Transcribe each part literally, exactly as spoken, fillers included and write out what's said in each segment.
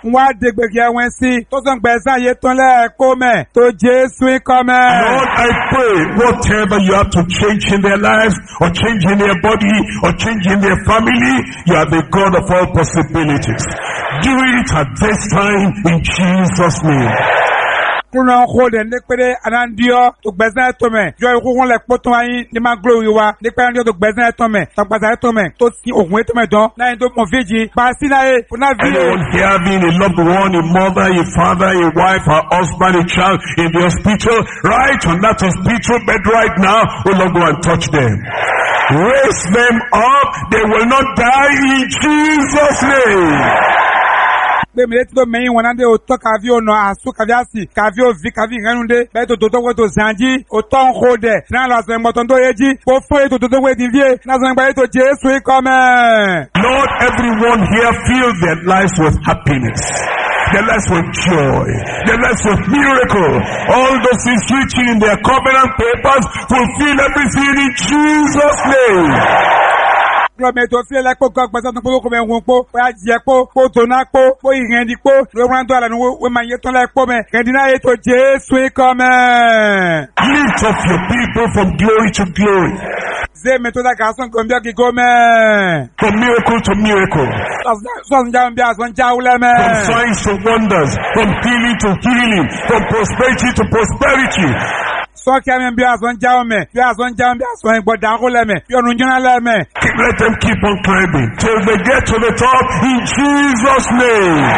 Wá dégbèkì ẹ̀wọ̀n sí. Tó sọ gbẹ̀sán yé tán lẹ́ẹ̀kọ́ mẹ́. Tó Jésù ikọ́ mẹ́. Lord, I pray, whatever you have to change in their lives, or change in their body, or change in their family, you are the God of all possibilities. Do it at this time in Jesus' name. Kuna khode nekpere anandio to gbezan tome jo ikun le poto ayin ni ma glory wa nekpere andio to gbezan tome to gbezan tome to si ohun tome don na yin to mo feji pa si na e funa vi Anyone here having a loved one, a mother, a father, a wife, a husband, a child in the hospital, right on that hospital bed right now, oh Lord, go and touch them. Raise them up, they will not die in Jesus' name. Mele to meyin wonande o to kavi ono asu kaviasi kavi o vi kavi nganunde be to to to to zanji o ton khode na la se mo ton do yeji po fo to to to we di vie na so ngba to Jesu ikome. Lord, everyone here fill their lives with happiness, their lives with joy, their lives with miracle. All those things written in their covenant papers, fulfill everything in Jesus' name. Prometo fi la ko ko gbasan to ko me won po pa je po po to na po po iren di po lo ran do ala no we ma ye ton la po me kendina ye to Jesu ikome. Lift up your people from glory to glory, Ze me to da gason ko mbia ki go me. from miracle to miracle, So nja mbia so nja ule me. from signs to wonders, from healing to healing, from prosperity to prosperity. So kia me mbia so nja me mbia so nja mbia so en gboda ko le me yo nu njana le me. Let them keep on climbing till they get to the top in Jesus' name.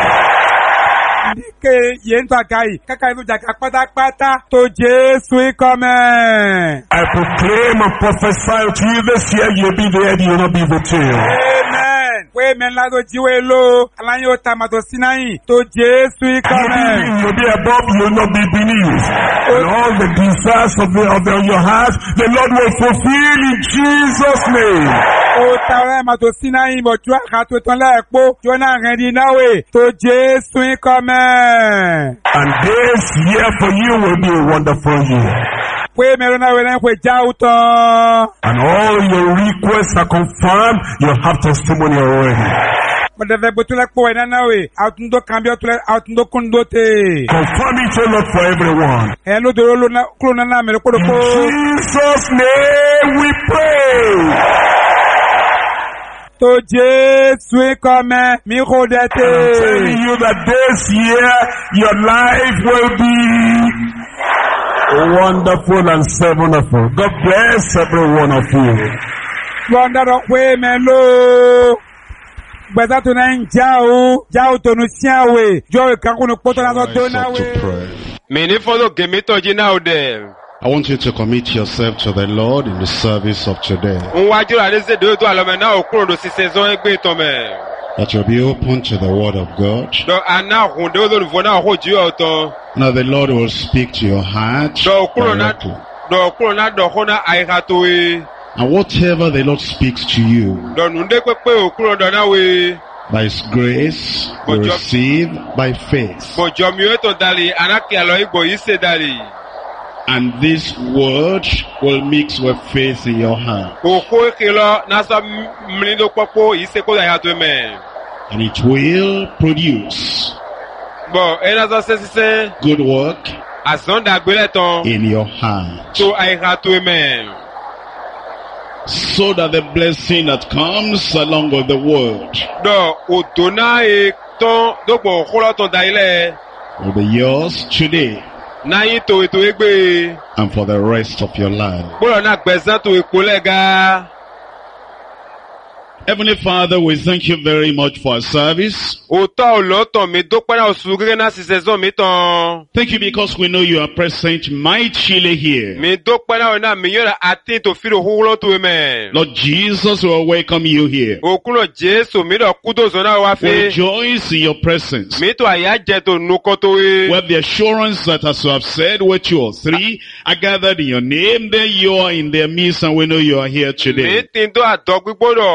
Ke yen to agai kaka ilu jaka pátápátá to Jesu ikome. I proclaim and prophesy to you this year, you'll be the head, you'll not be the tail. Amen. We men la do jiwe lo alanyo tamato sinai to Jesu ikome. You'll be above, you'll not be beneath. And all the desires of, the, of the, your heart, the Lord will fulfill in Jesus' name. O tawe mato sinai mo jwa ka to ton la epo jona rendi nawe to Jesu ikome. And this year for you will be a wonderful year. We merona we na kwe jauto. And all your requests are confirmed. You have testimony already. Madave botula ko na nawe atundo kambio tule atundo kundote. Confirm it, O Lord, for everyone. Hello do lo na klona na me ko In Jesus' name we pray. To Jesu ikome mi I'm kodete. telling you that this year your life will be wonderful and so wonderful. God bless every one of you. Wanda ro we melo. Gbeza to na njao, jao to no siawe. Jo kan ko no poto na so do na we. Me ni follow gemi to ji now there. I want you to commit yourself to the Lord in the service of today. Nwaju la de se do do alome na okuro do si saison egbe to me. That you'll be open to the word of God. Do ana hun do do vo na ho ji oto. Now the Lord will speak to your heart Do okuro na directly. do okuro na do ho na ai ha to e. And whatever the Lord speaks to you, Do nu de pepe okuro do na we. by His grace, you But you- receive by faith. Bo jo mi o to dali anaki alo igbo yi se dali. And this word will mix with faith in your heart. Oko kilo na so mni do popo yi se ko da ha to me. And it will produce Bo e na so se se good work ason da gbele ton. in your heart. So ai ha to me. So that the blessing that comes along with the word Do odo na e ton do gbo kolo ton da ile. will be yours today Na yi to eto egbe. and for the rest of your life. Gbọ́dọ̀ náà gbẹ̀sán tó epo lẹ́ga. Heavenly Father, we thank you very much for our service. Òótọ́ òlọ́tọ̀ mi dópẹ́ náà oṣù gẹ́gẹ́ náà ṣiṣẹ́ zọ́ mi tán. Thank you because we know you are present mightily here. Mi dópẹ́ náà náà mi yọ̀rọ̀ àti tó fi òhúrọ̀ tó mẹ́. Lord Jesus, we will welcome you here. Òkúrò Jésù mi dọ̀ kú tó sọ náà wá We fi. rejoice in your presence. Mi tó àyà jẹ tó nukọ́ tó We wé. have the assurance that as you have said, where two or three are gathered in your name, then you are in their midst and we know you are here Mi today. ti tó àtọ̀ gbígbódọ̀ dé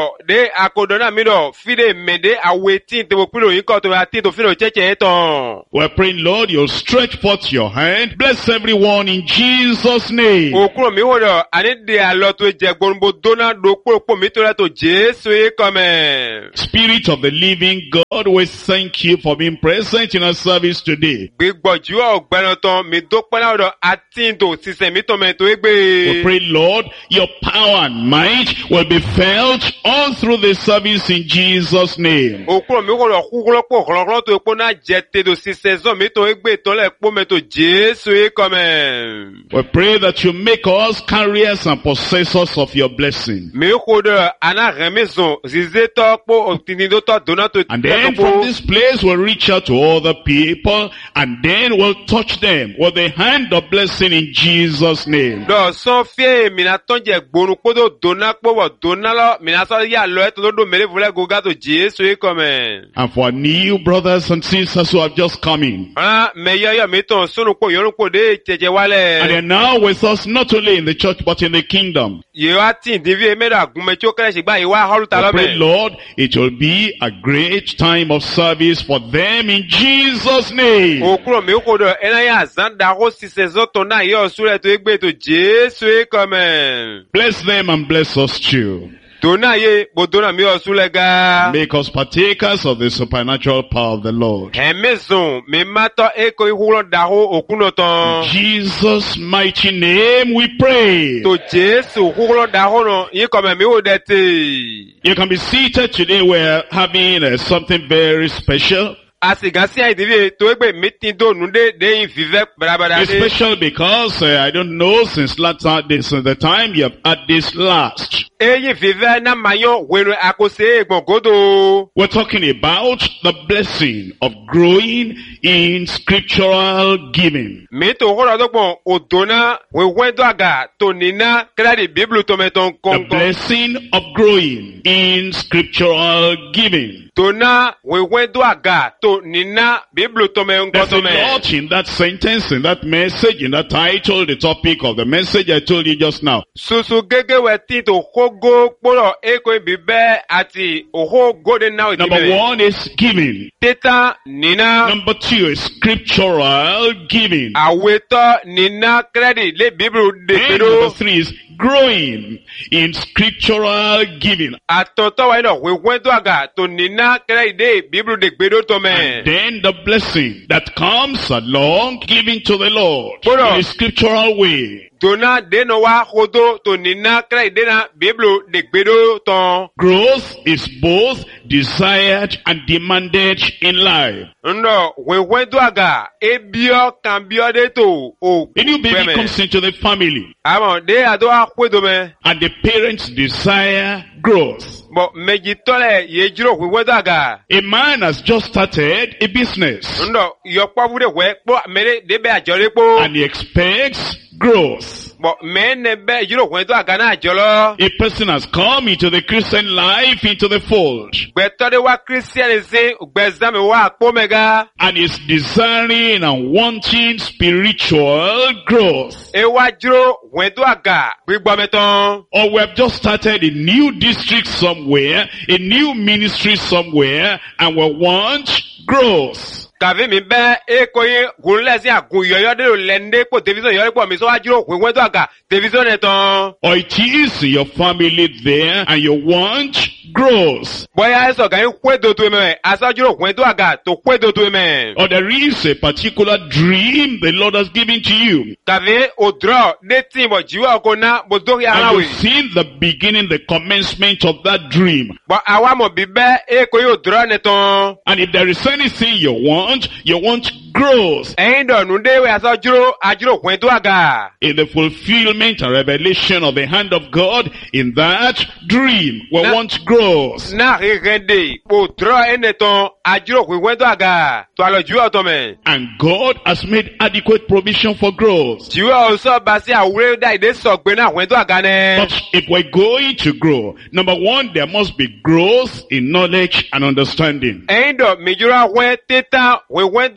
we akodona mido fide mede aweti te bo pilo yiko to ati to filo cheche eton. We're praying, Lord, you'll stretch forth your hand. Bless everyone in Jesus' name. Okuro mi wodo ani de alo to je gbonbo dona do po mi to le to Jesu e come. Spirit of the living God, we thank you for being present in our service today. Gbigboju ogbena ton mi do pe na odo ati to sise mi to me to egbe. We pray, Lord, your power and might will be felt all through the service in Jesus' name. Okuro mi wodo kukulo po kolokolo to po na jete do sise zo mi to egbe to le po me to Jesu e come. We pray that you make us carriers and possessors of your blessing. Mi kodo ana remeson zizeto po otinido to donato. And then from this place we'll reach out to other people and then we'll touch them with the hand of blessing in Jesus' name. Do so fie mina tonje gbonu podo dona po wo dona lo mina so ya lo eto do mele vule goga to Jesu e come. And for new brothers and sisters who have just come in. Ah me yo yo mi ton sunu po yorun po de cheche wale. And they're now with us not only in the church but in the kingdom. Ye ati divi me da gun me cho kere sigba yi wa holu ta lo Pray, me. Lord, it will be a great time of service for them in Jesus' name. Okuro mi kodo ena ya zanda ho sise zo to na yo sure to egbe to Jesu e come. Bless them and bless us too. Dona ye bo dona mi o sule ga. Make us partakers of the supernatural power of the Lord. Emezon me mato eko ihulo daho okuno ton. In Jesus' mighty name we pray. To Jesu hulo daho no yi come mi o dete. You can be seated today. We're having uh, something very special. Asigasi aidivi to egbe meeting do nunde de in vive brabada It's de. special because uh, I don't know since last since the time you have had this last. Eyi vive na mayo wenu akose egbogodo. We're talking about the blessing of growing in scriptural giving. Mi to horo dogbon odona we wendo aga to nina kra di Bible to meton The kon kon. blessing of growing in scriptural giving. Dona we wendo aga to nina Bible to me There's a nkoto me. lot in that sentence, in that message, in that title, the topic of the message I told you just now. Susu gege we ti to hogo poro eko bibe ati oho golden now Number itibere. one is giving. Teta nina Number two is scriptural giving. aweto nina credit le Bible de And pero. number three is growing in scriptural giving. Atoto wa ino we wendo aga to nina credit de Bible de gbedo to me. And then the blessing that comes along giving to the Lord Hold on. in a scriptural way. Dona deno wa hodo to nina credit de na Bible de gbedo ton. Growth is both desired and demanded in life. No, we wendo aga ebio kambio de to o. A new baby comes into the family Amon de ado akwedo me. and the parents desire growth. But mejitole ye jiro we wendo aga. A man has just started a business No, yo kwa bude we po mere de be ajore po. and he expects growth. But men ne be jiro wendo aga na ajolo. A person has come into the Christian life, into the fold, Gbeto de wa Christian se gbezame wa po mega. and is desiring and wanting spiritual growth. E wa jiro wendo aga gbigbo meton. Or we have just started a new district somewhere, a new ministry somewhere, and we want growth. Kàvi mi bẹ́ eko yin gun lẹ́sìn àgùn yọ̀yọ́ dé o lẹ́ndé po tẹlifíṣàn yọ̀ọ́ pọ̀ mi sọ wá jírò òkú wẹ́tọ́ àgà tẹlifíṣàn ẹ̀ tán. Or it is your family there and you want growth. Bọ́yá ẹ̀sọ̀ kàn ń kó èdò tó mẹ́ aṣáájú òkú wẹ́tọ́ àgà tó kó èdò tó mẹ́. Or there is a particular dream the Lord has given to you. Kàvi òdúrọ̀ dé tí ìbọ̀ jíwọ́ ọkọ̀ náà bó dókè And aláwì. you've seen the beginning, the commencement of that dream. Bọ̀ àwa mọ̀ bí bẹ́ eko yin òdúrọ̀ nẹ̀ tán. And if there is anything you want, you want growth Ẹ̀yin dọ̀nù dé wẹ̀ aṣáájú àjírò òkú wẹ́tọ́ àgà. in the fulfillment and revelation of the hand of God in that dream. We Na- want growth. Náà rí rẹ̀ndé òdúrọ̀ ẹ̀ nẹ̀ tán àjírò òkú wẹ́tọ́ àgà tó àlọ́ jíwọ́ ọ̀tọ̀ mẹ́. And God has made adequate provision for growth. Jíwọ́ ọ̀sọ́ bá sí àwúrẹ́ dá ìdé sọ̀gbẹ́ náà wẹ́tọ́ àgà nẹ́. But if we're going to grow, number one, there must be growth in knowledge and understanding. Ẹ̀yin dọ̀ mìjúra wẹ́ tẹ́tà wẹ́ wẹ́ndú àgà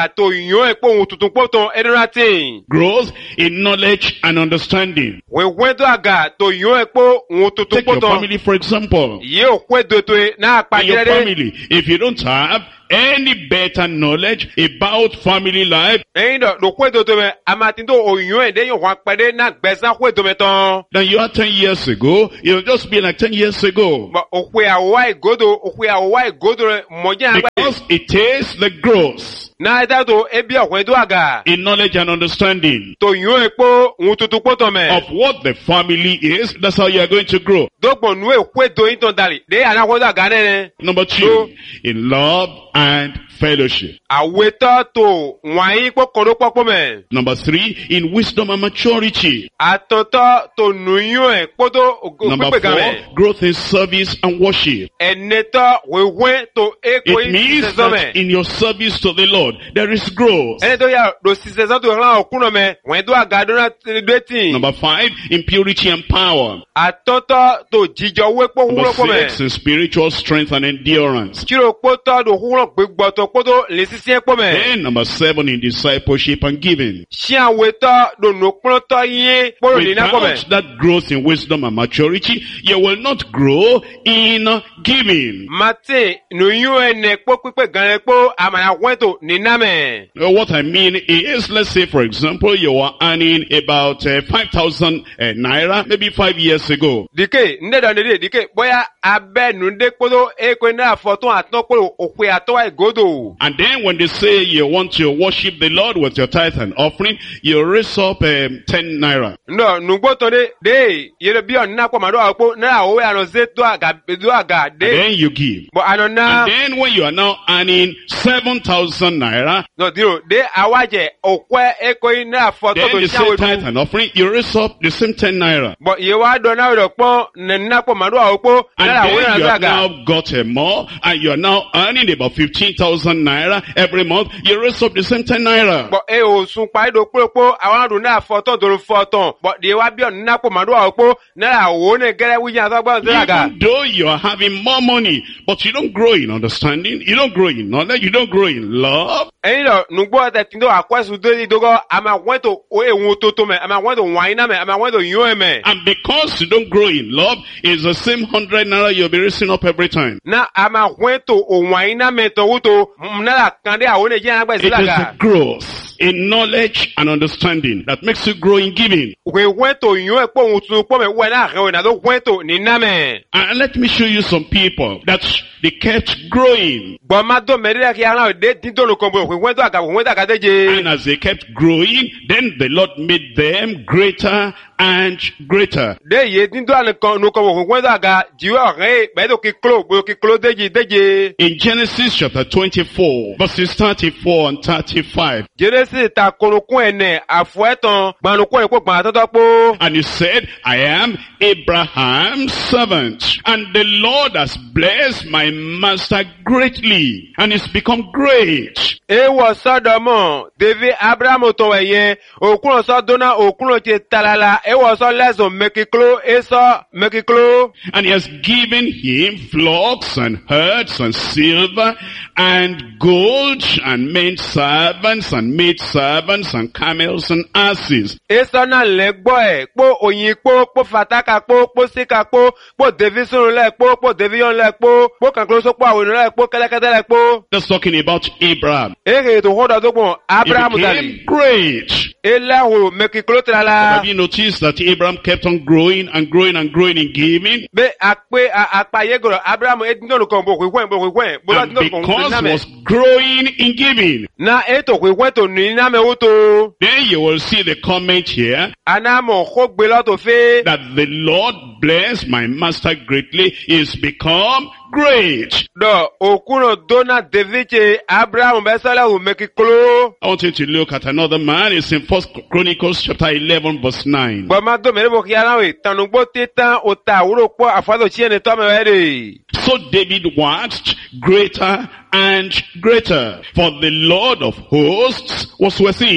to yon ekpo ohun tuntun po ton edorati. Growth in knowledge and understanding. Wewe do aga to yon ekpo ohun tuntun Take po your ton. family, for example. Ye okwe do to na In your apajere. family, if you don't have any better knowledge about family life, Eyin do do kwe do to me amatin do oyon ede yon wa pede na gbesan kwe do me ton. than you had ten years ago, you'll just be like ten years ago. But okwe awa igodo okwe awa igodo moja agba. Because it is the growth Na ida to ebi okwe do aga. in knowledge and understanding To yon ekpo ohun tuntun po ton me. of what the family is. That's how you are going to grow. Dogbo nu ekwe do yin ton dali. De ana kwe do aga nene. Number two, in love and fellowship. Aweto to wanyi po kodo popo me. Number three, in wisdom and maturity. Atonto to nuyon e poto Number pipe four, game. growth in service and worship. Eneto wewe to eko It means sisezome. that in your service to the Lord, there is growth. Ene to ya do sisezon to ran okuno me. Wen do agado na dwetin. Number five, in purity and power. Atonto to jijo we po Number hulo po me. six, in spiritual strength and endurance. Chiro poto do hulo gbegbo to poto le sisi po me. And number seven, in discipleship and giving. Si aweto do no kuno to yin po le na po me. Without that growth in wisdom and maturity, you will not grow in giving. Mate nuyon ene po pipe gan po amana wento ni na me. Uh, What I mean is, let's say, for example, you are earning about uh, five thousand uh, naira, maybe five years ago. Dike, nde do nde dike, boya abe nunde kodo eko na foton aton ko okwe aton e godo. And then when they say you want to worship the Lord with your tithe and offering, you raise up um, ten naira. No, nugbo to de, de, yele bi on na ko mado apo, na owe ano ze do aga, do aga, And de. then you give. But ano na, And then when you are now earning seven thousand naira, no, diro, de awaje, okwe eko ina foton then to you siya say tithe we. and offering, you raise up the same ten naira. But ye wa do na do pon, ne na ko mado apo, na And owe then ano you ze have aga. now got uh, more, and you are now earning about fifteen thousand naira every month, you raise up the same ten naira. But e o sun pa do popo, awon do na foton do foton. But de wa bi on na ko mado apo, na owe ne gere wi yan so gbo ze aga. Even though you are having more money, but you don't grow in understanding, you don't grow in knowledge, you don't grow in love, Ẹyin lọ, nùgbọ́ ọ̀tẹ̀ tí ń dọ̀ àkwẹ́sù tó ní ìdógọ́, a máa wọ́n tó ehun tó tó mẹ́, a máa wọ́n tó wọ́n iná mẹ́, a máa wọ́n tó yún ẹ̀ mẹ́. and because you don't grow in love, it's the same hundred naira you'll be raising up every time. Na a máa wọ́n tó òwọ̀n iná mẹ́ tó wú tó, náírà kan dé àwọn oníjẹ́ àgbẹ̀ It is sílága. the growth in knowledge and understanding that makes you grow in giving. Òkè wọ́n tó yún ẹ̀ pọ̀ òun tún pọ̀ mẹ́ wọ́n náà rẹ̀ wọ́n náà tó wọ́n tó ní iná mẹ́. And let me show you some people that they kept growing. Gbọ́n má tó mẹ́rin kí ara òde dín tó nìkan bọ̀, òkè wọ́n tó àgàbọ̀, wọ́n tó àgàdéje. And as they kept growing, then the Lord made them greater and greater. Dé iye dín tó nìkan nìkan bọ̀, òkè wọ́n tó àgà jìwọ́ ọ̀rẹ́ bẹ́ẹ̀ tó kí kúlò, bóyá kí kúlò déje déje. In Genesis chapter twenty-four, verses thirty-four and thirty-five, Jérésì ta korokún ẹ̀nẹ̀ àfọ̀ẹ́tàn gbanukún ẹ̀kọ́ gbọ̀n àtọ́tọ́ pọ̀. and he said, I am Abraham's servant, and the Lord has blessed my master greatly, and he's become great. Ewo sọdọmọ, David Abrahamu tó ẹ̀yẹ, òkúrò sọ dóná òkúrò ti talala, ewo sọ lẹ́sùn mẹ́kíkló, esọ mẹ́kíkló. And he has given him flocks and herds and silver and gold and men servants and maid servants and camels and asses. Esọ náà lẹ gbọ́ ẹ̀, pó òyìn pó, pó fataka pó, pó síka pó, pó David sùn lẹ pó, pó David yọ̀ lẹ pó, pó kankolo sọ pó àwọn ènìyàn lẹ pó, kẹ́lẹ́kẹ́tẹ́ lẹ pó. That's talking about Abraham. Èrè ètò hódà tó gbọ̀n, He Abrahamu dàlí. became great. Eláhùn mẹ́kíkló talala. Have you noticed that Abraham kept on growing and growing and growing in giving? Bẹ́ àpé àpáyégoro, Abrahamu edindonu kan bò kwekwen, bò kwekwen, bò And látindonu kan because kò he ní was growing in giving, na eto kwekwen tó ní námẹ́ ó tó. then you will see the comment here Anamọ̀ kó gbé lọ́tò fẹ́. that the Lord blessed my master greatly is become great. Dọ̀ òkúrò dóná Daviche Abrahamu bẹ́ sọ́lẹ̀ hù mẹ́kíkló. I want you to look at another man. It's in First Chronicles chapter eleven verse nine. Gbọ́má tó mẹ́rin bò kí aláwẹ̀ tànùgbó títàn òtà àwúrò pọ̀ àfọ́dọ̀ tí ẹni tọ́mẹ̀ rẹ̀. So David waxed greater and greater, for the Lord of hosts was with him.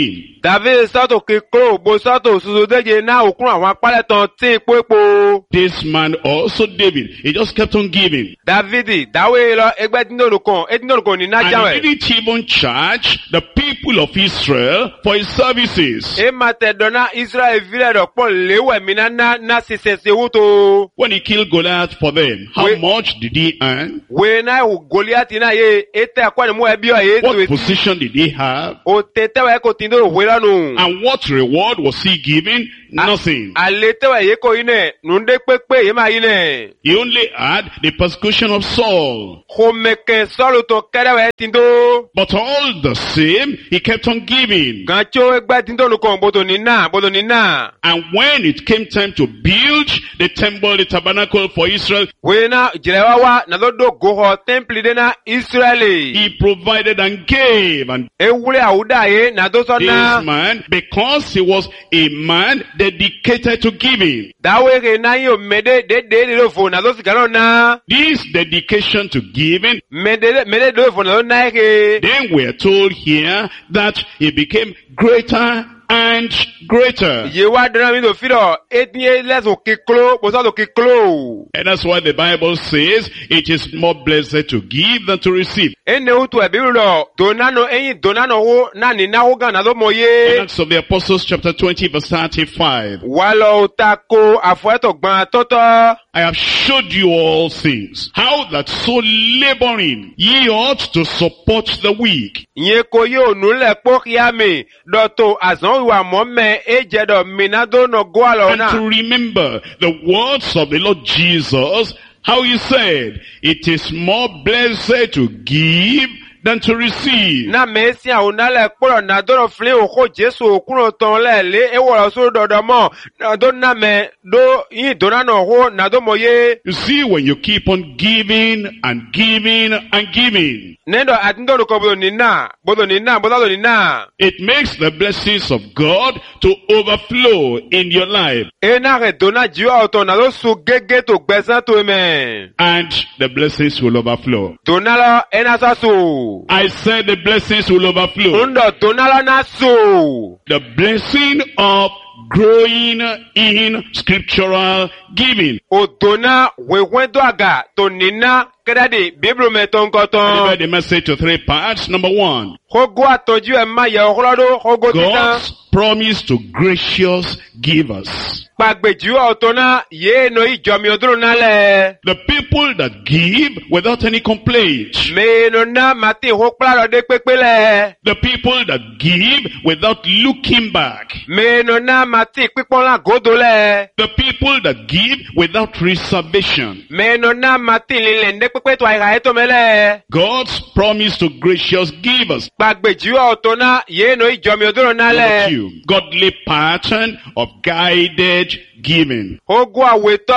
David sọ́tò kíkó bo sọ́tò sùsùdéje náà òkun àwọn apálẹ̀ tán tí pópó. This man also, David, he just kept on giving. Davidi dáwé lọ ẹgbẹ́ díndòlùkàn ẹdíndòlùkàn ní And nájà he rẹ̀. didn't even charge the people of Israel for his services. E ma tẹ dọ́nà Israel vilẹ̀ dọ̀ pọ̀ léwẹ̀ mi náà ná sísẹ̀ sí owó tó. When he killed Goliath for them, how Wait. much did he earn? Wé náà ìwò Goliath náà yé ètè àkọ́ni mú ẹbí ọ̀ yé tó What etí. position did he have? O tẹ tẹ́wẹ̀ kò tí ń dòrò wé lọ́nu. And what reward was he given? Nothing. Àlè tẹ́wẹ̀ yé kò yín nẹ̀ nùdé pépé yé máa yín nẹ̀. He only had the persecution of Saul. Xɔmɛkɛ sɔlu tó kɛrɛwɛ ti do. But all the same, he kept on giving. Gàtso ẹgbẹ́ ti do nìkan bòtò nínà bòtò nínà. And when it came time to build the temple, the tabernacle for Israel, Wena jìrẹ̀wá wa nàló do gohọ tẹ́ḿpìlì dé na Israẹli. he provided and gave. And Ewúrẹ́ àwùdá yé nàdó this sọ́nà. man, because he was a man dedicated to giving, Dáwéke náà yóò mẹ́dẹ́ dédé lè fò nàdó sìkàrọ̀ náà. this dedication to giving, Mẹ́dẹ́ mẹ́dẹ́ lè fò nàdó náà yé. then we are told here that he became greater and greater. Yé wá dáná mi lò fi dọ̀ étíyé lẹ́sùn kíkúló bòsọ́tò kíkúló. And that's why the Bible says it is more blessed to give than to receive. Ene utu ẹ̀bí lọ dònánà ẹ̀yìn dònánà wo náà ní náwó gan nàdó mọ yé. In Acts of the Apostles chapter twenty verse thirty-five. Walo tako afueto gban toto. I have showed you all things, how that so laboring ye ought to support the weak. Nye ko yo nule pokiame doto azon wa mome ejedo minado no goalo And to na. remember the words of the Lord Jesus, how he said, it is more blessed to give than to receive. Na mesi a unale polo na dono fle oko Jesu okuno ton le le e wala so dodo mo na do na me do yi dona no ho na do moye. You see, when you keep on giving and giving and giving, Nendo atindo no kobo ni na bodo ni na bodo ni na. it makes the blessings of God to overflow in your life. E na re dona jiwa oto na do su gege to gbesan to me. And the blessings will overflow. Dona lo e na sa su. I said the blessings will overflow. Ndo donala na so. The blessing of growing in scriptural giving. O dona wewen do aga to nina kedade Bible me ton I divide koton. the message to three parts. Number one, Hogo atoju e ma ye ohlodo hogo titan. God's promise to gracious givers. Pagbeju otona ye no ijomi odun nale. The people that give without any complaint. Me no na mati hokpla lo de pepele. The people that give without looking back. Me no na mati pipon la godole. The people that give without reservation. Me no na mati lile nde pepe to aiga eto mele. God's promise to gracious givers. Pagbeju otona ye no ijomi odun Number nale. two, godly pattern of guided giving. Hogo aweto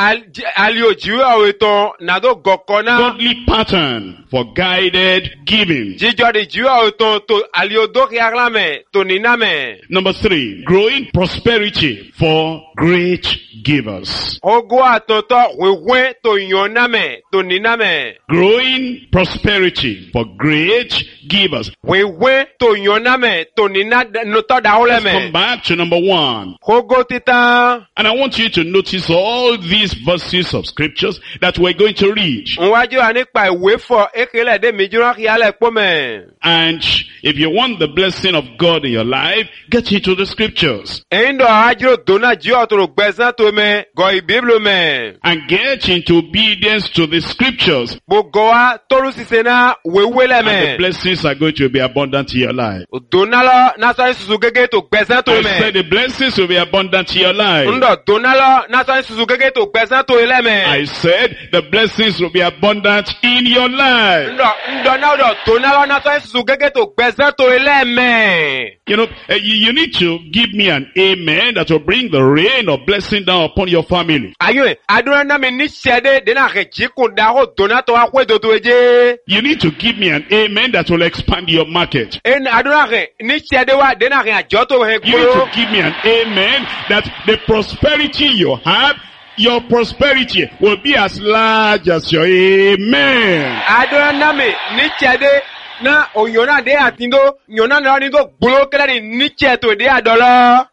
alioju aweto nado gokona. Godly pattern for guided giving. Jíjọ́ di ju ọ̀tọ̀ tó àlìodókè arámẹ̀ tó nínàmẹ̀. Number three, growing prosperity for great givers. Ogo àtọ̀tọ̀ wíwẹ́ tó yànnàmẹ̀ tó nínàmẹ̀. Growing prosperity for great givers. Wíwẹ́ tó yànnàmẹ̀ tó nínàtọ̀ Let's come dáwọ́lẹ̀mẹ̀. back to number one. Ogo títan. And I want you to notice all these verses of scriptures that we're going to read. Nwájú wa nípa ìwé fọ ekele dé mi jùlọ kí alẹ́ pọ́ mẹ́. And if you want the blessing of God in your life, get into the scriptures. Ẹ̀yin dọ̀ ájúrò dóná jí ọ̀tọ̀rọ̀ gbẹ̀sán tó mẹ́ gọ ìbíbélì mẹ́. And get into obedience to the scriptures. Gbogbo wa tóru ṣiṣẹ́ náà wéwé And the lẹ́mẹ̀. blessings are going to be abundant in your life. Dóná lọ násán ṣuṣu gẹ́gẹ́ tó gbẹ̀sán tó I mẹ́. said the blessings will be abundant in your life. Ndo donalo nasa susu gege to gbẹ̀san to ileme. I said the blessings will be abundant in your life. Ndo ndo na ndo donalo nasa susu gege to gbẹ̀san to ileme. You know, uh, you, you need to give me an amen that will bring the rain of blessing down upon your family. Ayo, aduna na me ni sede de na rejikun da ho donato wa kwe dodo eje. You need to give me an amen that will expand your market. En aduna re ni sede wa de na re ajo to he You need kuro. to give me an amen that the prosperity you have, your prosperity will be as large as your amen. Aduna na me ni sede Na oyona de atindo, nyona na ni do blo kala ni niche to de adolo.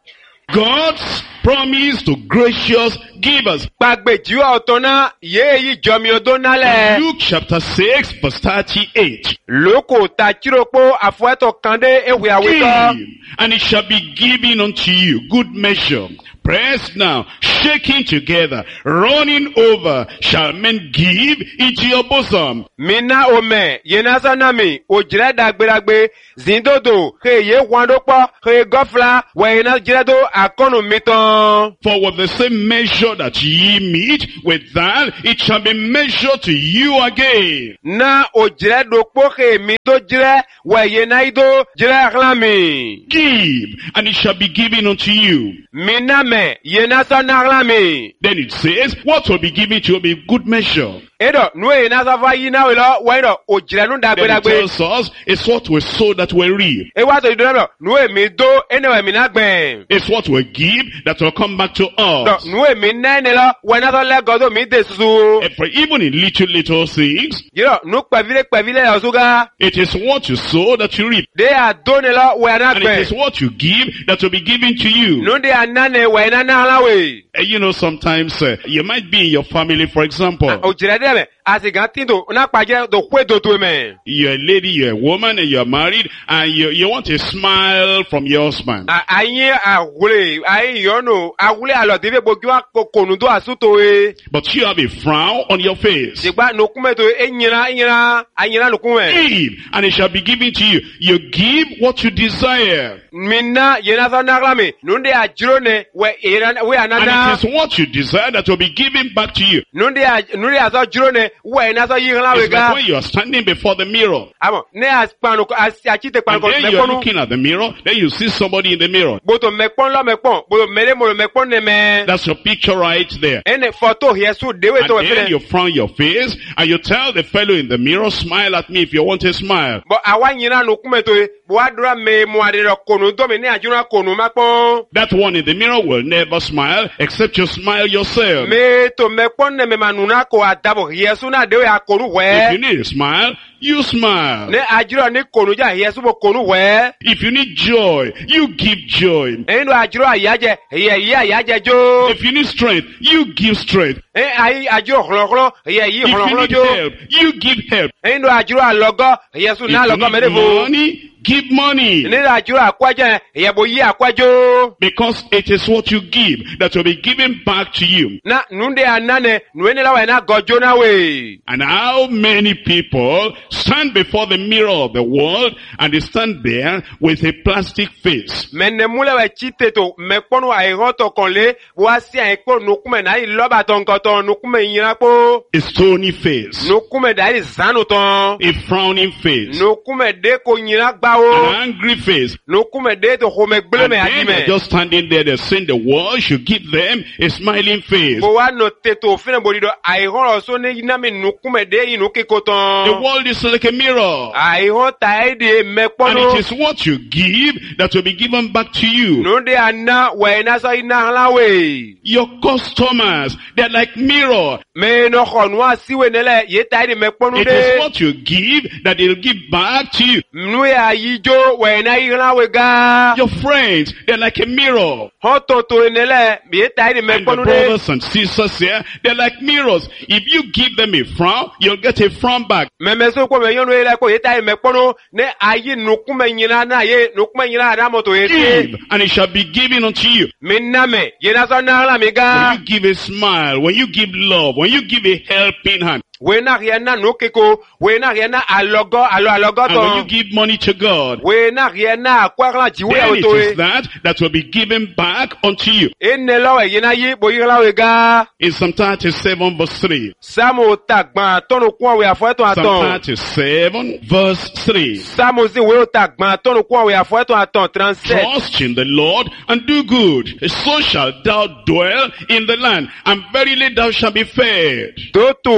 God's promise to gracious givers. Gbagbe jiwa otona ye yi jomi odonale. Luke chapter six verse thirty-eight. Loko ta chiropo afueto kande ewe awito. Give, and it shall be given unto you, good measure, pressed now, shaking together, running over, shall men give into your bosom. Mina ome, yenasa nami, ojire dagberagbe, zindodo, he ye wandopo, he gofla, we yena jiredo akonu miton. For with the same measure that ye meet, with that it shall be measured to you again. Na ojire dokpo he mido jire, we yena ido jire aklami. Give, and it shall be given unto you. Mina me, yenasa naklami. Then it says, what will be given to you will be good measure. Edo, nuwe yenasa va yina welo, wendo, ojire nu Then it dagberagbe. tells us, it's what we sow that we reap. E wato idonelo, nuwe mi do, enewe mi nagben. It's what we give that will come back to Do, us. nuwe mi nene lo, wenaso le godo mi desusu. And for even in little, little things, Jiro, nu kwevile kwevile ya osuga. it is what you sow that you reap. De a done lo, we And it is anagben. what you give that will be given to you. Nu de a nane, we enanalawe. And you know, sometimes uh, you might be in your family, for example. Ojire de me, asigan tindo, unakpaje do kwe do to me. You're a lady, you're a woman, and you're married, and you, you want a smile from your husband. Ayi agule, ayi yono, agule alo debe bogwa konudo asuto e. But you have a frown on your face. Jigba nukume to enyira, enyira, anyira nukume. Give, and it shall be given to you. You give what you desire. Minna, yenasa naglami, nunde a jirone, we eran, we And anana. it is what you desire that will be given back to you. Nunde a, nunde a so jirone, we enasa yigla It's like wega. when you are standing before the mirror. Amo, ne as panu, as achite And panu, then you are mekonu. looking at the mirror, then you see somebody in the mirror. Boto mekpon lo mekpon, boto mele mo lo mekpon ne me. That's your picture right there. Ene photo yesu dewe to And then wefele. you frown your face, and you tell the fellow in the mirror, smile at me if you want a smile. Bo awa nyina nukume to e, bo adura me mo adiro konu do me ne ajuna konu makpon. That one in the mirror will never smile, except you smile yourself. Me to mekpon ne me manuna ko adabo yesu na dewe akonu If you we. need a smile, you smile. Ne ajiro ni konu ja yesu bo konu we. If you need joy, you give joy. Endo ajiro ayaje, ye ye ayaje jo. If you need strength, you give strength. E ayi ajiro hlo hlo, ye yi If hlo you hlo need jo. help, you give help. Endo ajiro alogo, yesu If na you logo need merevo. money, give money. Ne ajiro akwaje, ye bo yi akwajo. Because it is what you give that will be given back to you. Na nunde anane, nuene la wena gojo na we. And how many people stand before the mirror of the world and they stand there with a plastic face. Mene mule we chite to, mekponu a eroto konle, wasi a ekpo nukume na i loba tonkoton, nukume yinakpo. A stony face. Nukume da i zanoton. A frowning face. Nukume de ko yinakba An o. angry face. Nukume de to home gbele And me then they're adime. just standing there, they're saying the world should give them a smiling face. Bo wa no te to fine bolido, a eron so ne yiname nukume de The yinuke koton. world is like a mirror. A eron ta e de And mekponu. it is what you give that will be given back to you. Nunde ana we na so ina la we. Your customers, they're like mirror. Me no khonu asiwe nele, ye ta e de mekponu It is de. what you give that they'll give back to you. Mnu ya yijo we na yigla we ga. Your friends, they're like a mirror. Hon to to enele, ye ta e de And the mekponu de. brothers and sisters here, they're like mirrors. If you give them a frown, you'll get a frown back. Me me so ko me yonu ele ko ye ta e de mekponu ne ayi nukume nyina na ye nukume nyina na moto ye. Give, and it shall be given unto you. Me na me, ye na so na la me When ga. you give a smile, when you give love, when you give a helping hand, We na rien na nokeko, we na rien na alogo, alo alogo and when you ton. give money to God, We na rien na akwara jiwe then it oto is e. that that will be given back unto you. Ene lo we ye na yi bo yigla we ga. In Psalm thirty-seven verse three. Samo tagban tonu kwa we afo eton Psalm aton. thirty-seven verse three. Samo si we tagban tonu kwa we afo eton aton trente-sept. Trust in the Lord and do good. So shalt thou dwell in the land, and verily thou shalt be fed. Do tu, do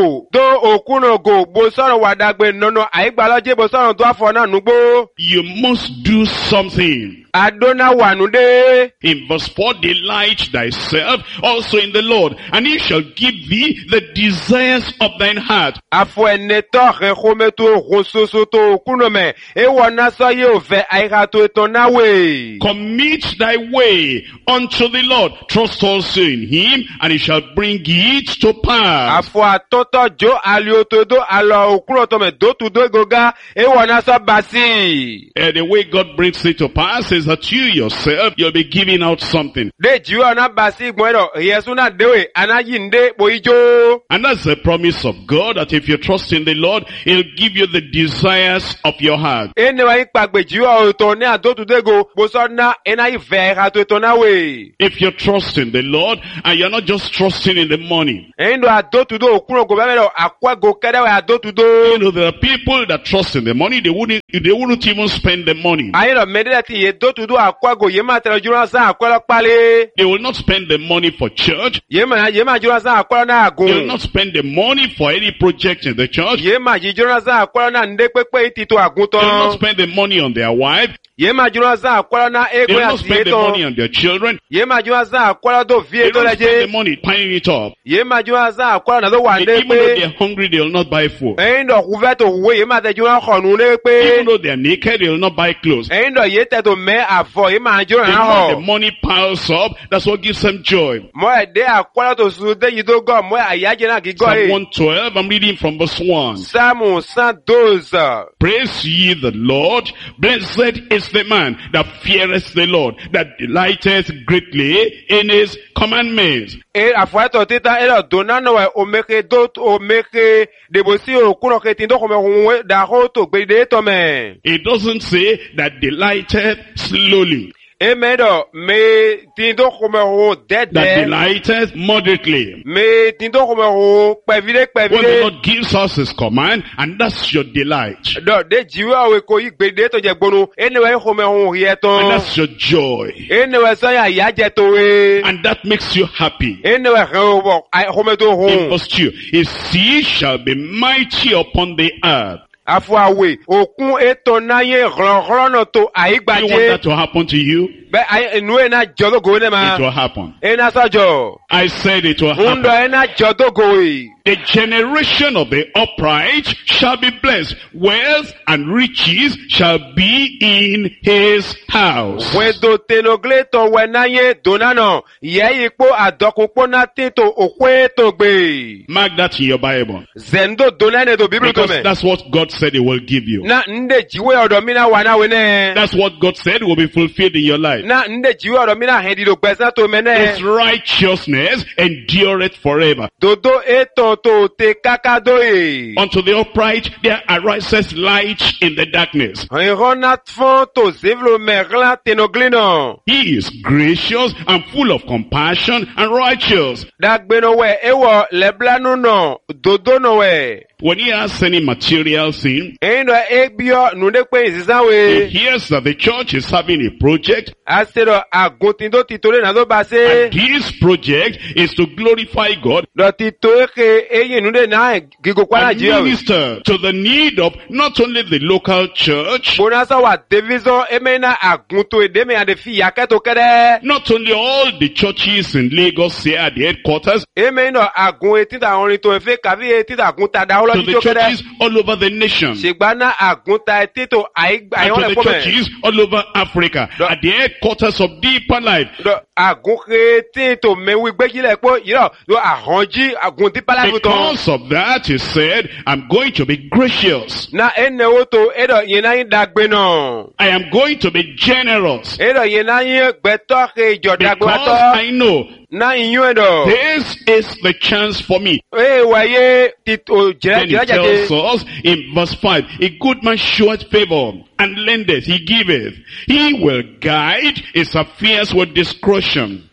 okunogo bosono wadagbe nono aigbaloje bosono to afona nugbo. You must do something. Adona wanude. In verse four, delight thyself also in the Lord, and he shall give thee the desires of thine heart. Afo eneto rehometo rososoto kunome e wana saye ove airato etonawe. Commit thy way unto the Lord. Trust also in him, and he shall bring it to pass. Afo atoto jo aliotodo alo okunotome do to do goga e wana sa basi. And the way God brings it to pass is that you yourself, you'll be giving out something. De jiwa na basi mwero yesu na dewe anayinde boijo. And that's the promise of God, that if you trust in the Lord, he'll give you the desires of your heart. Ene wa ikpagbe jiwa otone adotu dego bosona ena ivera to etonawe. If you trust in the Lord, and you're not just trusting in the money. Endo adotu do okuno go bemelo akwa go kedewe adotu do. You know, there are people that trust in the money, they wouldn't, they wouldn't even spend the money. Ayino medeti ye do to do akwago yema tele jura sa akwala pale. They will not spend the money for church. Yema yema jura sa akwala na agun. They will not spend the money for any project in the church. Yema jura sa akwala na ndepepe itito agunto. They will not spend the money on their wife. Yema jura sa akwala na They ego will ya not spend the money sieto. on their children. Yema jura sa akwala do They vie will do not spend the leje. money piling it up. Yema jura sa akwala na do Even wande though they pe. are hungry, they will not buy food. Endo kuveto uwe yema te jura khonu le Even pe. though they are naked, they will not buy clothes. Endo yete to me avo yema jura They na know the ho. money piles up. That's what gives them joy. Mo de akwala to su de yido go mo ayaje na gigo Psalm e. one twelve, I'm reading from verse one. Psalm one twelve. Praise ye the Lord. Blessed is the man that feareth the Lord, that delighteth greatly in his commandments. E afuato tita elo donano we omeke dot omeke debosi okuno ketindo kome hunwe da hoto gbede to me. It doesn't say that delighteth slowly, E medo me tindo kome hu that dede. delighteth moderately. Me tindo kome hu pevile When the pevile. Lord gives us his command, and that's your delight, Do de jiwa we ko gbede to je gbonu. Ene we kome hu and yeton. that's your joy, Ene we so ya yaje to we. and that makes you happy. Ene we ho ai kome to In hu. verse two, his seed shall be mighty upon the earth. Afuawe okun eto naye ron ron to Do you want that aigbaje. to happen to you? Be ai enu ena jodo go ne ma. It will happen. Ena sajo. I said it will Undo happen. ena jodo go e. The generation of the upright shall be blessed. Wealth and riches shall be in his house. Wedo tenogle to wenaye donano. Ye ipo adokunpo na tito okwe to gbe. Mark that in your Bible. Zendo donane do Bible to Because me. that's what God said he will give you. Na nde jiwe odo mina wana wene. That's what God said will be fulfilled in your life. Na nde jiwe odo mina hendi do gbesa to mene. His righteousness endureth forever. Dodo eto to te kakado e. Unto the upright there arises light in the darkness. Ronat fon to zevlo merla tenoglino. He is gracious and full of compassion and righteous. Dagbeno we ewo leblanu no. Dodo no we. When he has any material thing, Endo ebio nunde kwe he zizawe. hears that the church is having a project, Astero aguntindo titore na do and base. this project is to glorify God Do titore ke eye nunde na gigo kwa na and jiwa. minister to the need of not only the local church, Bonasa wa division emena agunto edeme ande fi yaketo kede. not only all the churches in Lagos here at the headquarters, Emeno agun etita orin to efe kavi etita agunta da to holo the jijo kede. churches all over the nation, Segbana agunta etito ai ai and to wole the pome. churches all over Africa, No. at the headquarters of Deeper Life. Do agun ke etito mewi gbejile po yiro do ahonji agun di pala buton. Because of that, he said, I'm going to be gracious. Na enewo to edo yena yin dagbe no. I am going to be generous. Edo yena yin gbeto ke jodagbe Because ato. I know Na inyo edo. this is the chance for me. E waye tito jere Then he jere tells jade. us in verse five, a good man showeth favor and lendeth, he giveth. He will guide his affairs with discretion,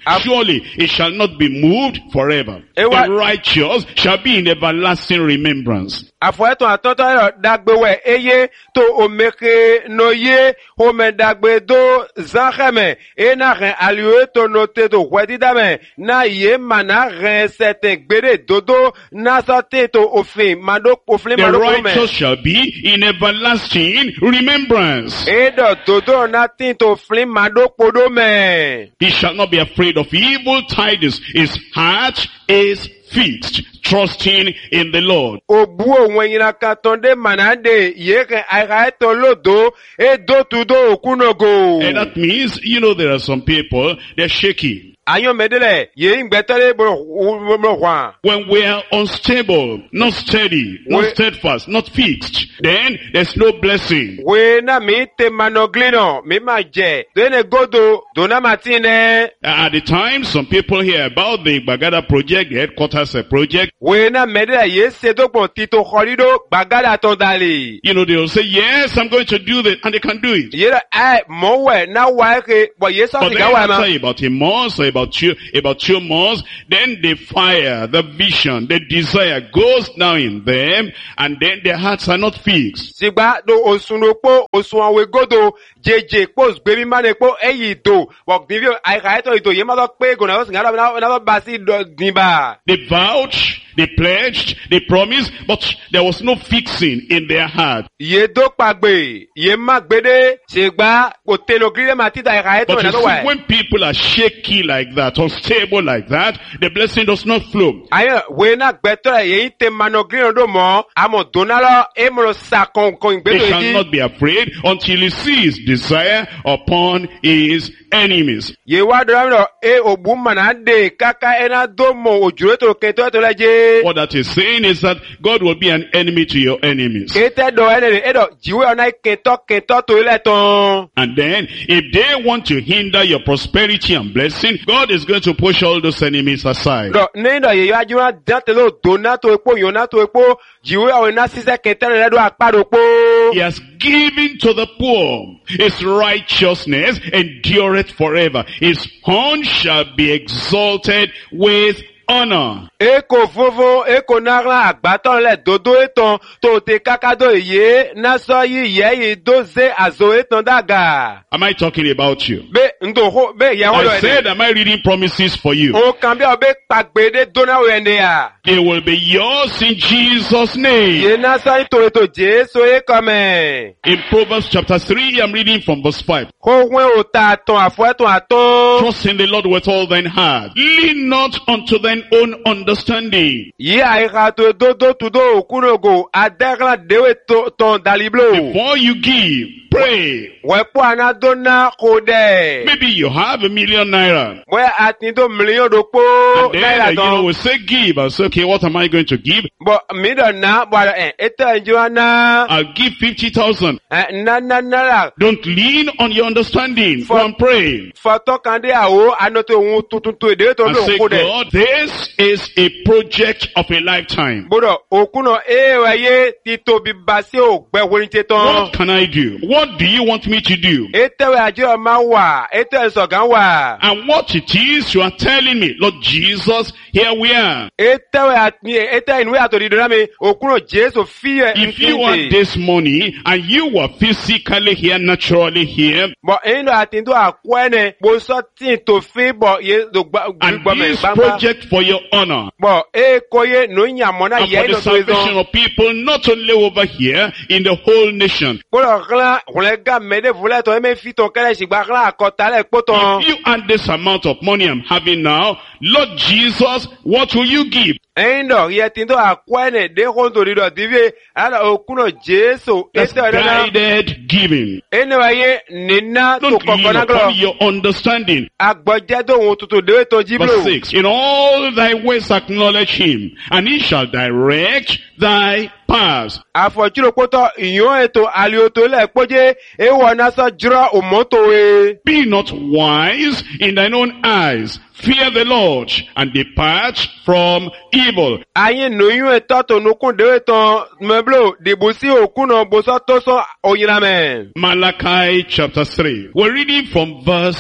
Surely it shall not be moved forever. Ewa- The righteous shall be in everlasting remembrance. Afɔɛtɔ atɔtɔ yɛ dagbe wɛ eye to omeke no ye ome dagbe do zanxɛmɛ ena hɛn aliwe to no te to wɛdidamɛ na ye mana hɛn sɛtɛ gbede dodo na sɔte to ofin mado ofin The mado righteous komɛ. shall be in everlasting remembrance. Edo dodo na tin to ofin mado kodo mɛ. He shall not be afraid of evil tidings. His heart is fixed, trusting in the Lord. Obu òun yìnyín kan tán dé mànàdé yé kẹ́ àìká ẹ̀tọ́ lódò édó tudó òkúnogo. And that means, you know, there are some people, they're shaky. Àyàn mẹ́dẹ́lẹ̀ yé ń gbẹ́tẹ́lẹ́ bọ̀rọ̀ wà. When we are unstable, not steady, not We- steadfast, not fixed, then there's no blessing. Wé náà mi tẹ manoglino mi máa jẹ dénè gòdò dòná máa tí nẹ. At the time, some people hear about the Bagada project, the headquarters uh, project. Wé náà mẹ́dẹ́lẹ̀ yé ṣèdógbòn títò kọ́lídó gbàgádà tó dalè. You know, they'll say, yes, I'm going to do this, and they can do it. Yé lọ ẹ mọ̀wẹ̀ náà wà ẹ́ bọ̀ yé But sọ́ọ̀sì then gáwà ma. after about a month or about two, about two months, then the fire, the vision, the desire goes down in them, and then their hearts are not fixed. Sigba do osunlo kpo osun awe godo jeje kpo gbemi mane kpo eyi do wok divio aika eto ito ye ma do pe gona o singara na na basi do dimba. They vouched, they pledged, they promised, but there was no fixing in their heart. Ye do pagbe ye ma gbede sigba ko telo grile matita aika eto But na you do see, wa. when people are shaky like that, unstable like that, the blessing does not flow. Ayo we na gbeto ye te manogrino do mo amo donalo e mo sa kon kon He gbedo shall yi. not be afraid until he sees desire upon his enemies. Ye wa do na e obu mana de kaka ena do mo ojuro to keto to leje. What that is saying is that God will be an enemy to your enemies. Kete do ene e do jiwe ona keto keto to ile ton. And then, if they want to hinder your prosperity and blessing, God is going to push all those enemies aside. Do nendo ye ya jura date lo donato epo yonato epo jiwe o na sise kete le do aparo po. He has given to the poor. His righteousness endureth forever. His horn shall be exalted with honor. Eko vovo eko nagla agbaton le dodo eton to te kakado ye na so yi ye yi doze azo eton daga. Am I talking about you? Be ndo ho be ye ho lo I said, ene. am I reading promises for you? O kan bi o be pagbede dona o ene ya. They will be yours in Jesus' name. Ye na so to eto Jesu e come. In Proverbs chapter three, I'm reading from verse five. Ko wen o ta ton afo eton aton. Trust in the Lord with all thine heart. Lean not unto thine own understanding. Ye aika to dodo tudo okunogo adegla dewe to ton daliblo. Before you give, pray. Wepo anadona kode. Maybe you have a million naira. We atindo million do po And then, uh, naira you know, don. we say give. I say, okay, what am I going to give? But mi do na bwala eh eto enjo na I'll give fifty thousand. eh na na na la. Don't lean on your understanding. Go and pray. Foto kande awo anoto ohun tuntun to ede to And lo say, kode. God, this is a project of a lifetime. Bodo okuno ewa ye tito bibasi o gbe worin teton. What can I do? What do you want me to do? Eto we ajo ma wa, eto ensogan wa. And what it is you are telling me, Lord Jesus, here we are. Eto we atni eto inwe atori do na me okuno Jesu fiye If you want nfinte. this money and you were physically here, naturally here, But endo atindo akwene bo so tin to fi bo ye do gba and gba me this bamba. project for your honor, Bo e koye no nyamona and ye for no the salvation to of people, not only over here, in the whole nation. Bolo glan relega mede vule to me fi ton kele sigba glan akota le poto. If you add this amount of money I'm having now, Lord Jesus, what will you give? Endo ye tindo akwene de hondo rido divie ala okuno Jesu That's eto na guided giving. ene waye nina to Don't lean kokona upon glo your understanding. agboje do won tutu de to Verse jiblo. six. In all thy ways acknowledge him, and he shall direct thy paths. Afojuro poto iyon eto alioto le poje e wona so jura omoto we. Be not wise in thine own eyes. Fear the Lord, and depart from evil. Ayin no yun eto to nukun de to meblo debusi okuno boso to so oyiname. Malachi chapter three. We're reading from verse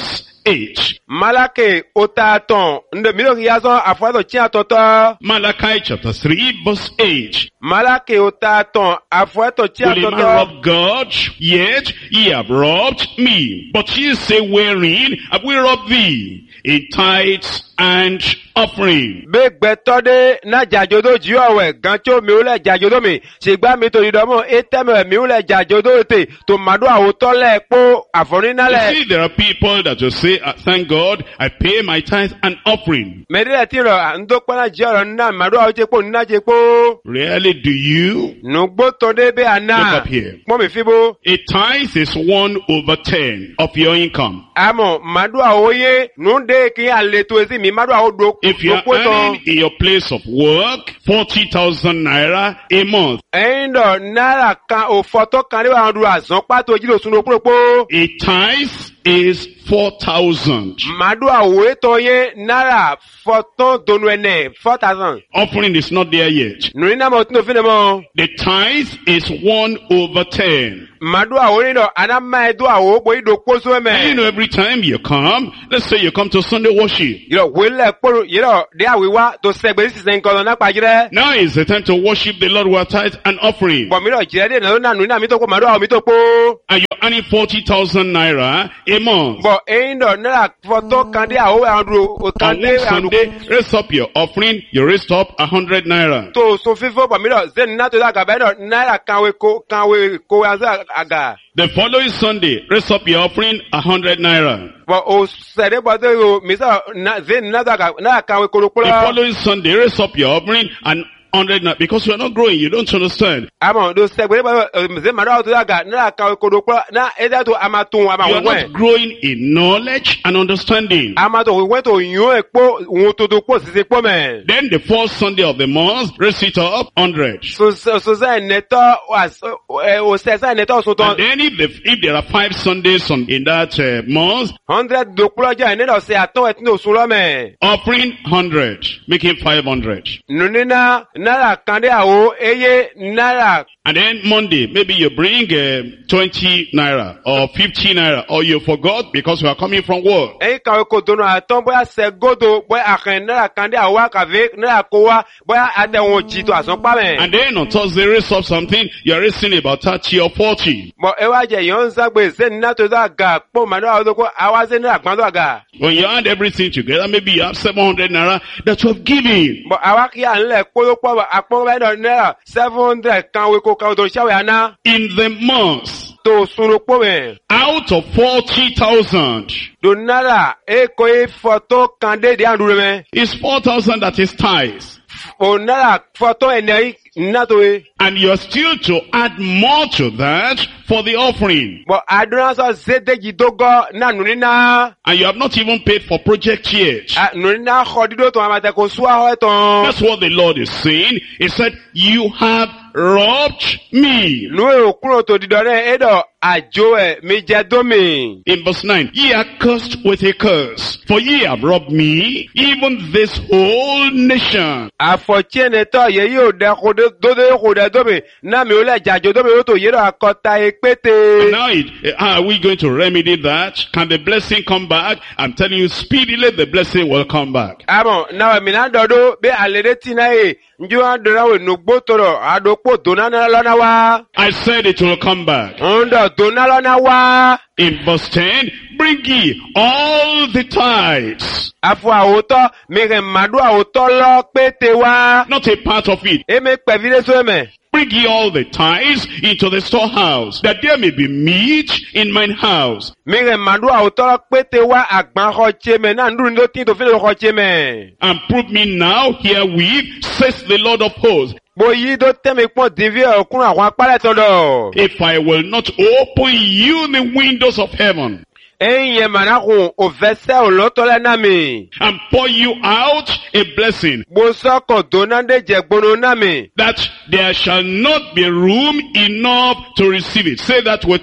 eight. Malake otaton nde milo kiyazo afuato chia toto. Malachi chapter three verse eight. Malake otaton afuato chia Will a man toto. rob God? Yet ye have robbed me. But ye say, wherein have we robbed thee? In tithes and offering. Be gbetode na jajodo jiwawe gancho mi ule jajodo mi. Sigba mi to didomo eteme mi ule jajodo te. To madu awotole po aforinale. You see, there are people that will say, uh, thank God, I pay my tithe and offering. Medile tiro ndokwana jioro na madu awotepo nna jepo. Really, do you? Nugbo tonde be ana. Look up here. Mo mi fibo. A tithe is one over ten of your income. Amo madu awoye nunde ki aleto ezi mi madu awodo. If you are earning in your place of work forty thousand naira a month, Endo nara kan o foto kan le wa ndu azan pato jilo sunu popo. a tithe is four thousand. Madu awoye to ye nara foto donu ene four thousand. Offering is not there yet. Nurina mo tino fine mo. The tithe is one over ten. Madu awoye no anama edo awo bo ido poso And you eme. know, every time you come, let's say you come to Sunday worship. Yiro wele poro yiro de awiwa to segbe si sen ko na pajire. Now is the time to worship the Lord with tithe and offering. Bo mi ro jire de na na nurina mi to ko madu awo mi to po. And you're earning forty thousand naira a month. Bo endo nara foto kan de awo andu o kan On de one andu. Sunday, raise up your offering, you raise up a hundred naira. To so fifo bo mi ro zen na to da ga be no nara kanwe ko kanwe ko aza aga. The following Sunday, raise up your offering a hundred naira. But o sere bo de o misa na zen na da ga na kanwe ko The ko. following Sunday, raise up your offering and hundred naira. Because you are not growing, you don't understand. Amo do segbe bo zen ma do da ga na kanwe ko ko na eda to amatun ama You are wen. not growing in knowledge and understanding. Amato we went to yun epo won to do po sise po me. Then the first Sunday of the month, raise it up hundred. So so so za neto as o se za neto so And ton then if the, if there are five Sundays on, in that uh, month, one hundred do kulo ja ne do se aton et no so lo me. offering hundred, make it five hundred. Nunina nara kande awo eye nara. And then Monday, maybe you bring uh, twenty naira or fifty naira, or you forgot because you are coming from work. E ka ko dono aton boya se godo boya akan nara kande awa ka ve nara ko wa boya ade won ji to asan pa me. And then on Thursday, raise up something, you are raising about thirty or forty. Mo e wa je yon sagbe se na to da ga po ma no awo ko awa se nara gban do ga. When you add everything together, maybe you have seven hundred naira that you have given. But awa ki an le ko po apon be do nara seven hundred kan we ko ka do shawe ana In the month, to sunu po me. out of forty thousand, Do nara e ko e photo kan de de andure me. it's four thousand that is tithes. O nara photo ene na to e. And you're still to add more to that for the offering. But aduna so zede gidogo na nunina. And you have not even paid for project yet. A nunina khodido to amate ko suwa ho eton. That's what the Lord is saying. He said, you have robbed me. Nu e okuro to didore edo ajo e mi je domi. In verse nine, ye are cursed with a curse, for ye have robbed me, even this whole nation. Afochene to ye yo de khode do de khode domi. Na mi ole jajo domi o to yero akota And epete. now, it, how are we going to remedy that? Can the blessing come back? I'm telling you, speedily the blessing will come back. Amo na mi na dodo be alede tina e. Nju adora we nugbo toro adopo donana lona wa. I said it will come back. Ndo donala na wa. In verse ten, bring ye all the tithes, Afo awoto mi re madu awoto lo pete wa. not a part of it. E me pevile so me. Bring ye all the tithes into the storehouse, that there may be meat in mine house. Mi re madu awoto lo pete wa agban khoche me na ndu ndo tin to fele khoche me. And prove me now herewith, says the Lord of hosts, Bo yi do temi pon divi okun awon apare todo. if I will not open you the windows of heaven, Enye manakun o vese o lotole na mi. and pour you out a blessing, Bo so ko donande je gbono na mi. that there shall not be room enough to receive it. Say that with me.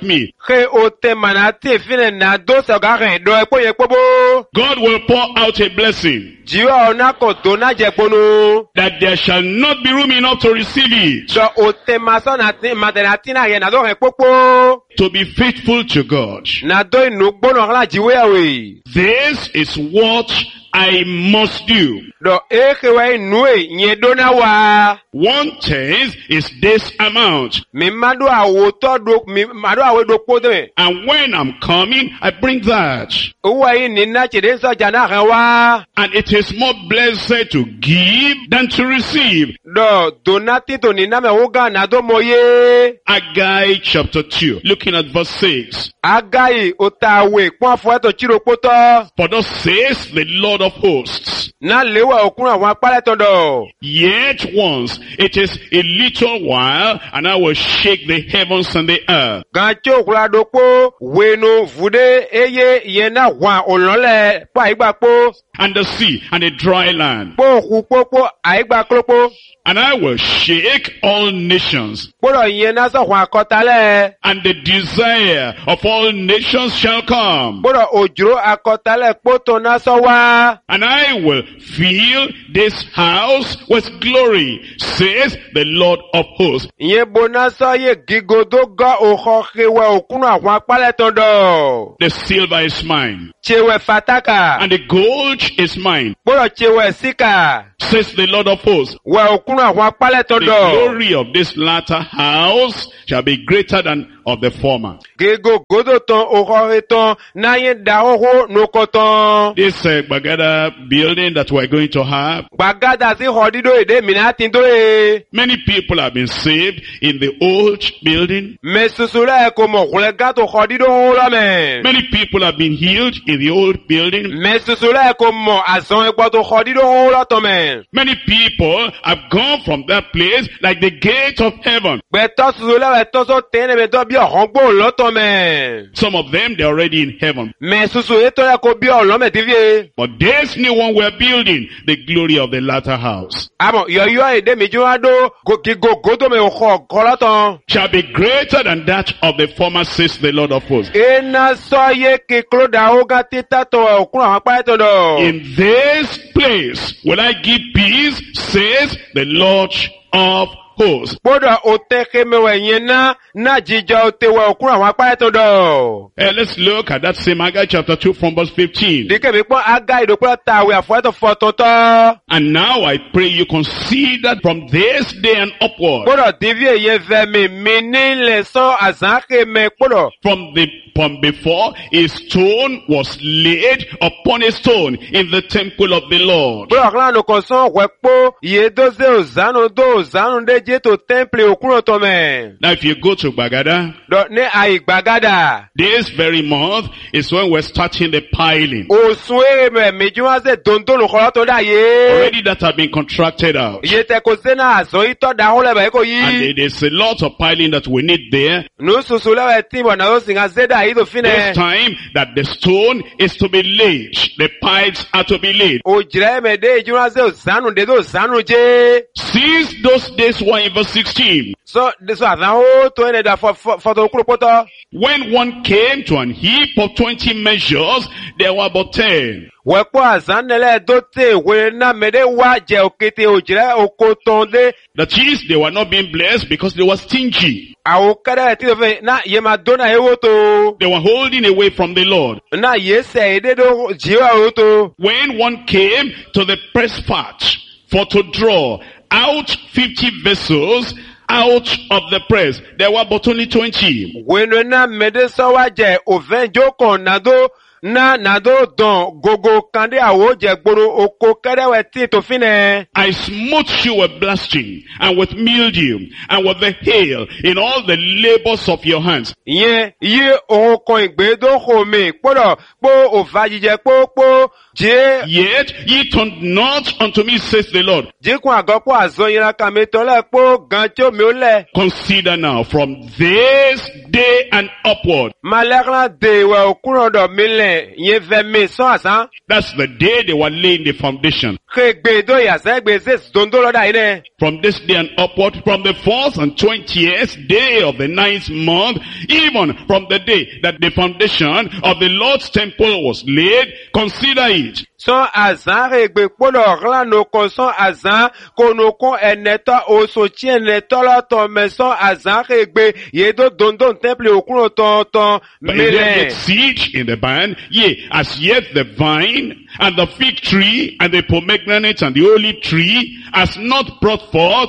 He o te manati fine na do se ga ren do epo ye pobo. God will pour out a blessing Jiwa ona ko do na je ponu. that there shall not be room enough to receive it. So o te maso na ti madenati na ye na do ren popo. To be faithful to God. Na do inu gbono la jiwe awe. This is what I must do. Do eke wa inu e nye do na wa. One tenth is this amount. Mi madu awo to do mi madu awo do po de. And when I'm coming, I bring that. Owa yi ni na chede so jana ren wa. And it is more blessed to give than to receive. Do donati to ni na me woga na do moye. Haggai chapter two, looking at verse six. Agai otawe pon afo to chiro poto. For thus says the Lord of hosts, Na lewa okun awon apare tondo. yet once it is a little while, and I will shake the heavens and the earth. Gancho okura dopo wenu vude eye yena wa olole pa igba po. And the sea and the dry land. Po ku popo aigba klopo. And I will shake all nations, Poro yena so wa akotale. and the desire of all nations shall come. Poro ojuro akotale poto na so wa. And I will fill this house with glory, says the Lord of hosts. Yen bona so ye gigodo ga ohoke we okun awon apare tondo. The silver is mine, Chewe fataka. and the gold is mine, Poro chewe sika. says the Lord of hosts. We okun awon apare The tondo. glory of this latter house shall be greater than of the former. Gego godo ton ohore ton na yen da oho no koton. This uh, Bagada building that we're going to have, Bagada si hodido ede minati ndo e. many people have been saved in the old building. Me susula e komo hulega to hodido hola me. Many people have been healed in the old building. Me susula e komo azon e kwa to hodido hola to me. Many people have gone from that place like the gate of heaven. Beto susula e toso tene beto bi ohongbo loto me. Some of them, they're already in heaven. Me susu e to ya ko bi olo me tivie. But this new one we're building, the glory of the latter house, Amo yo yo ede mi juado go ki go godo me oho kolaton. shall be greater than that of the former, says the Lord of hosts. Ena so ye ki kloda oga tita to okun awon apare tondo. In this place will I give peace, says the Lord of hosts. Bodo oteke mewe yena na jija otewe okun awon apare tondo. Uh, let's look at that same Haggai chapter two from verse fifteen. Dike mi pon aga idopura tawe afoeto fototo. And now I pray you consider from this day and upward, Bodo divie ye ve mi mini le so azanke me bodo. from the from before a stone was laid upon a stone in the temple of the Lord. Bodo klan no konson wepo ye doze ozanu do ozanu de je to temple okun to me. Now if you go to Bagada, Do ne ai gbagada. this very month is when we're starting the piling. Osun e me mi juwa se dondo lo kolo to da ye. Already that have been contracted out. Ye te ko se na azo ito da hole ba ko yi. And there's a lot of piling that we need there. No susula we timbo na o singa zeda ido fine. This time that the stone is to be laid. The piles are to be laid. O jire me de juwa se ozanu de do ozanu je. Since those days were in verse sixteen, So de so azan o to ene da fo fo to kuro poto. when one came to an heap of twenty measures, there were but ten. Wepo azan nele do te we na me de wa je okete o jire oko tonde. That is, they were not being blessed because they were stingy. Awo kada ti fe na ye ma do na ewo to. They were holding away from the Lord. Na ye se ede do jiwa o to. When one came to the press part for to draw out fifty vessels out of the press, there were but only twenty. Wenu na me de so wa je ovenjo kon na do na na do don gogo kande awo je gboro oko kada we ti to fine. I smote you with blasting and with mildew and with the hail in all the labors of your hands. Yen ye ohun kan igbe do ho mi podo po ova jije popo je Yet ye turned not unto me, says the Lord. je kun agopo azo yin ka me to le po gan ti o mi o le. Consider now from this day and upward, Malekla de we okuran do mi le me ye ve me so asan. That's the day they were laying the foundation. Kegbe do ya se gbe se dondo lo da ine. From this day and upward, from the fourth and twentieth day of the ninth month, even from the day that the foundation of the Lord's temple was laid, consider it. So azan regbe polo ran no kon son azan kono kon eneta o so ti eneta lo ton me son azan regbe ye do dondo temple okun ton ton But is there mele. yet seed in the barn? Yea, as yet the vine and the fig tree and the pomegranate and the olive tree has not brought forth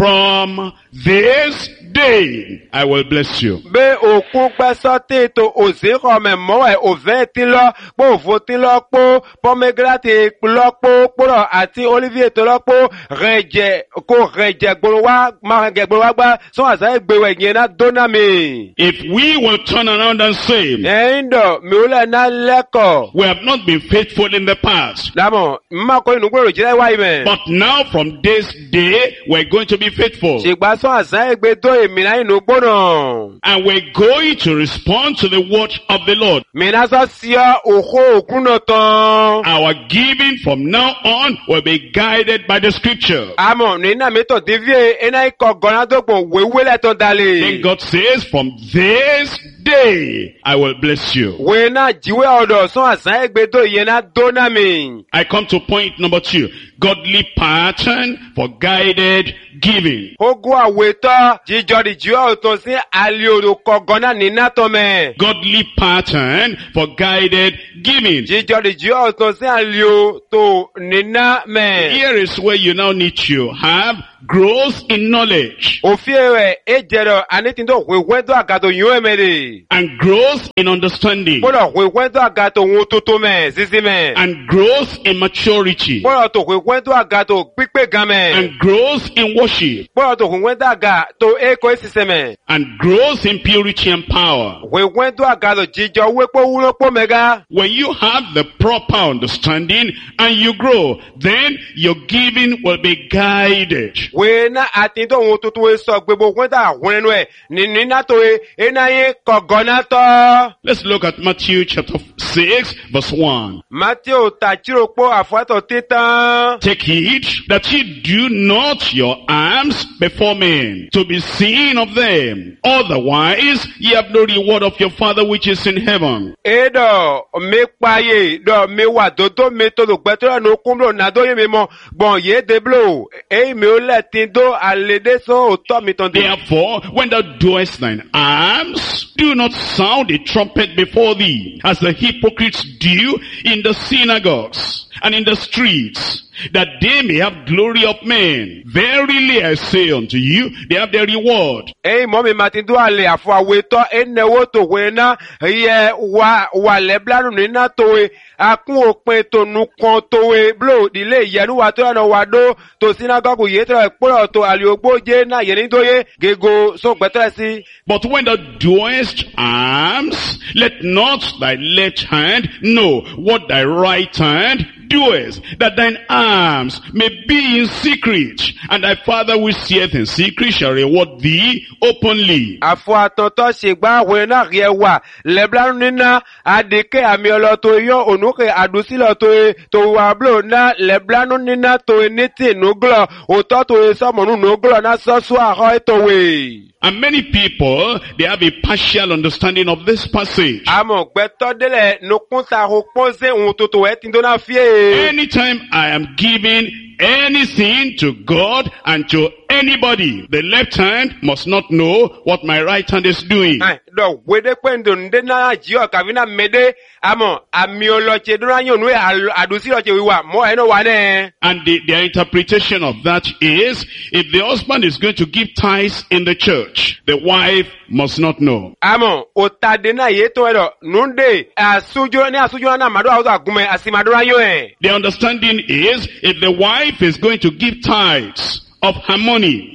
from this day. I will bless you. Be okun pe so te to oze ko me mo e o ve tin lo po vo tin lo po pomegranate lo po poro ati olivier to lo po reje ko reje gborowa ma reje gborowa gba so azan egbe we yen na dona mi. If we will turn around and say, Endo mi o le na leko. we have not been faithful in the past, Damo, mma ko inu gboro jire wa ime. but now from this day we're going to be faithful. Ṣègbà sọ àṣà ẹgbẹ́ tó èmìnà inú gbóná. And we're going to respond to the word of the Lord. Mìnà sọ sí ọ òkú òkú náà tán. Our giving from now on will be guided by the scripture. Àmọ̀ nínú àmìtọ̀ dífíè iná ikọ̀ gọ́nàdọ́gbọ̀n wéwé lẹ́tọ̀ Then dalẹ̀. God says, from this day I will bless you. Wé náà jíwé ọ̀dọ̀ sọ àṣà ẹgbẹ́ tó yẹn náà dóná mi. I come to point number two. Godly pattern for guided giving. Ogun àwètọ́ jíjọ dìjú ọ̀tọ̀ sí àlè òdòkọ̀ gọ́nà nínú àtọ̀mẹ̀. Godly pattern for guided giving. Jíjọ dìjú ọ̀tọ̀ sí àlè òtò nínú mẹ̀. Here is where you now need to have growth in knowledge Òfin rẹ̀ èjẹ̀rọ̀ ànítìndó wéwẹ́dọ̀ àgàtò yóò ẹ̀mẹ̀rẹ̀. and growth in understanding Gbọ́dọ̀ wéwẹ́dọ̀ àgàtò ohun tuntun mẹ̀ sísí mẹ̀. and growth in maturity Gbọ́dọ̀ tó wéwẹ́dọ̀ àgàtò pípé gan mẹ̀. and growth in worship Gbọ́dọ̀ tó wéwẹ́dọ̀ àgàtò èkó ìsísẹ́ mẹ̀. and growth in purity and power. Wéwẹ́dọ̀ àgàtò jíjọ wépó wúlọ́pọ̀ mẹ́gá. When you have the proper understanding and you grow, then your giving will be guided. Wéná àtìndó ohun tuntun wé sọ gbogbo wẹ́dọ̀ àwọn ẹnu ẹ̀ nínú iná tó e iná yé kọ̀gọ́nà tọ́. Let's look at Matthew chapter six verse one. Matthew tàchíròpó àfọ́tò títán. Take heed that ye do not your alms before men, to be seen of them. Otherwise, ye have no reward of your Father which is in heaven. Edo mi paye do mi wa dodo mi to lo gbẹtọrọ no kumlo na do ye mi mọ gbọn ye deblo e mi o le tin do alede so otọ mi tan de. Therefore, when thou doest thine alms, do not sound a trumpet before thee, as the hypocrites do in the synagogues and in the streets, that they may have glory of men. Verily I say unto you, they have their reward. E mọ mi ma tin do ale afọ awetọ enewo to we na ye wa wa le blanu ni na to we akun òpin to nu kan to we blo dile yenu wa to na wa do to synagogue ye to poro to ali ogboje na ye ni do ye gego so gbẹtọ si. But when thou doest alms, let not thy left hand know what thy right hand doest, that thine alms may be in secret, and thy Father which seeth in secret shall reward thee openly. Afọ àtọ̀tọ̀ ṣègbà wẹ̀ náà rí ẹwà lẹ́bílánú níná àdèké àmì ọlọ́tọ̀ yọ ònúkè àdúsílọ̀ tó e tó wà blò náà lẹ́bílánú níná tó e ní tì núglọ̀ òtọ́ tó e sọmọ̀nù núglọ̀ náà sọ́sọ́ àhọ́ ètò wẹ̀. And many people, they have a partial understanding of this passage. Àmọ̀ gbẹ́tọ́ délẹ̀ nukún sàrò pọ́nsẹ̀ ohun tuntun ẹ̀ tí ń dóná fíè. Anytime I am giving anything to God and to anybody, the left hand must not know what my right hand is doing. Dọ̀ wédé pé ndòndé náà jí ọ̀kà fi náà médé àmọ̀ àmì ọlọ́ọ̀tsẹ̀ dúró yóò nú àdúsílọ̀tsẹ̀ wíwà mọ́ ẹ̀ náà wà náà. And the, their interpretation of that is, if the husband is going to give tithes in the church, the wife must not know. Àmọ̀ òtàdé náà yé tó ẹ̀rọ nùndé àsúnjó ní àsúnjó náà màdó àwọn àgùnmẹ̀ àsìmàdúrà yóò ẹ̀. The understanding is, if the wife is going to give tithes of her money,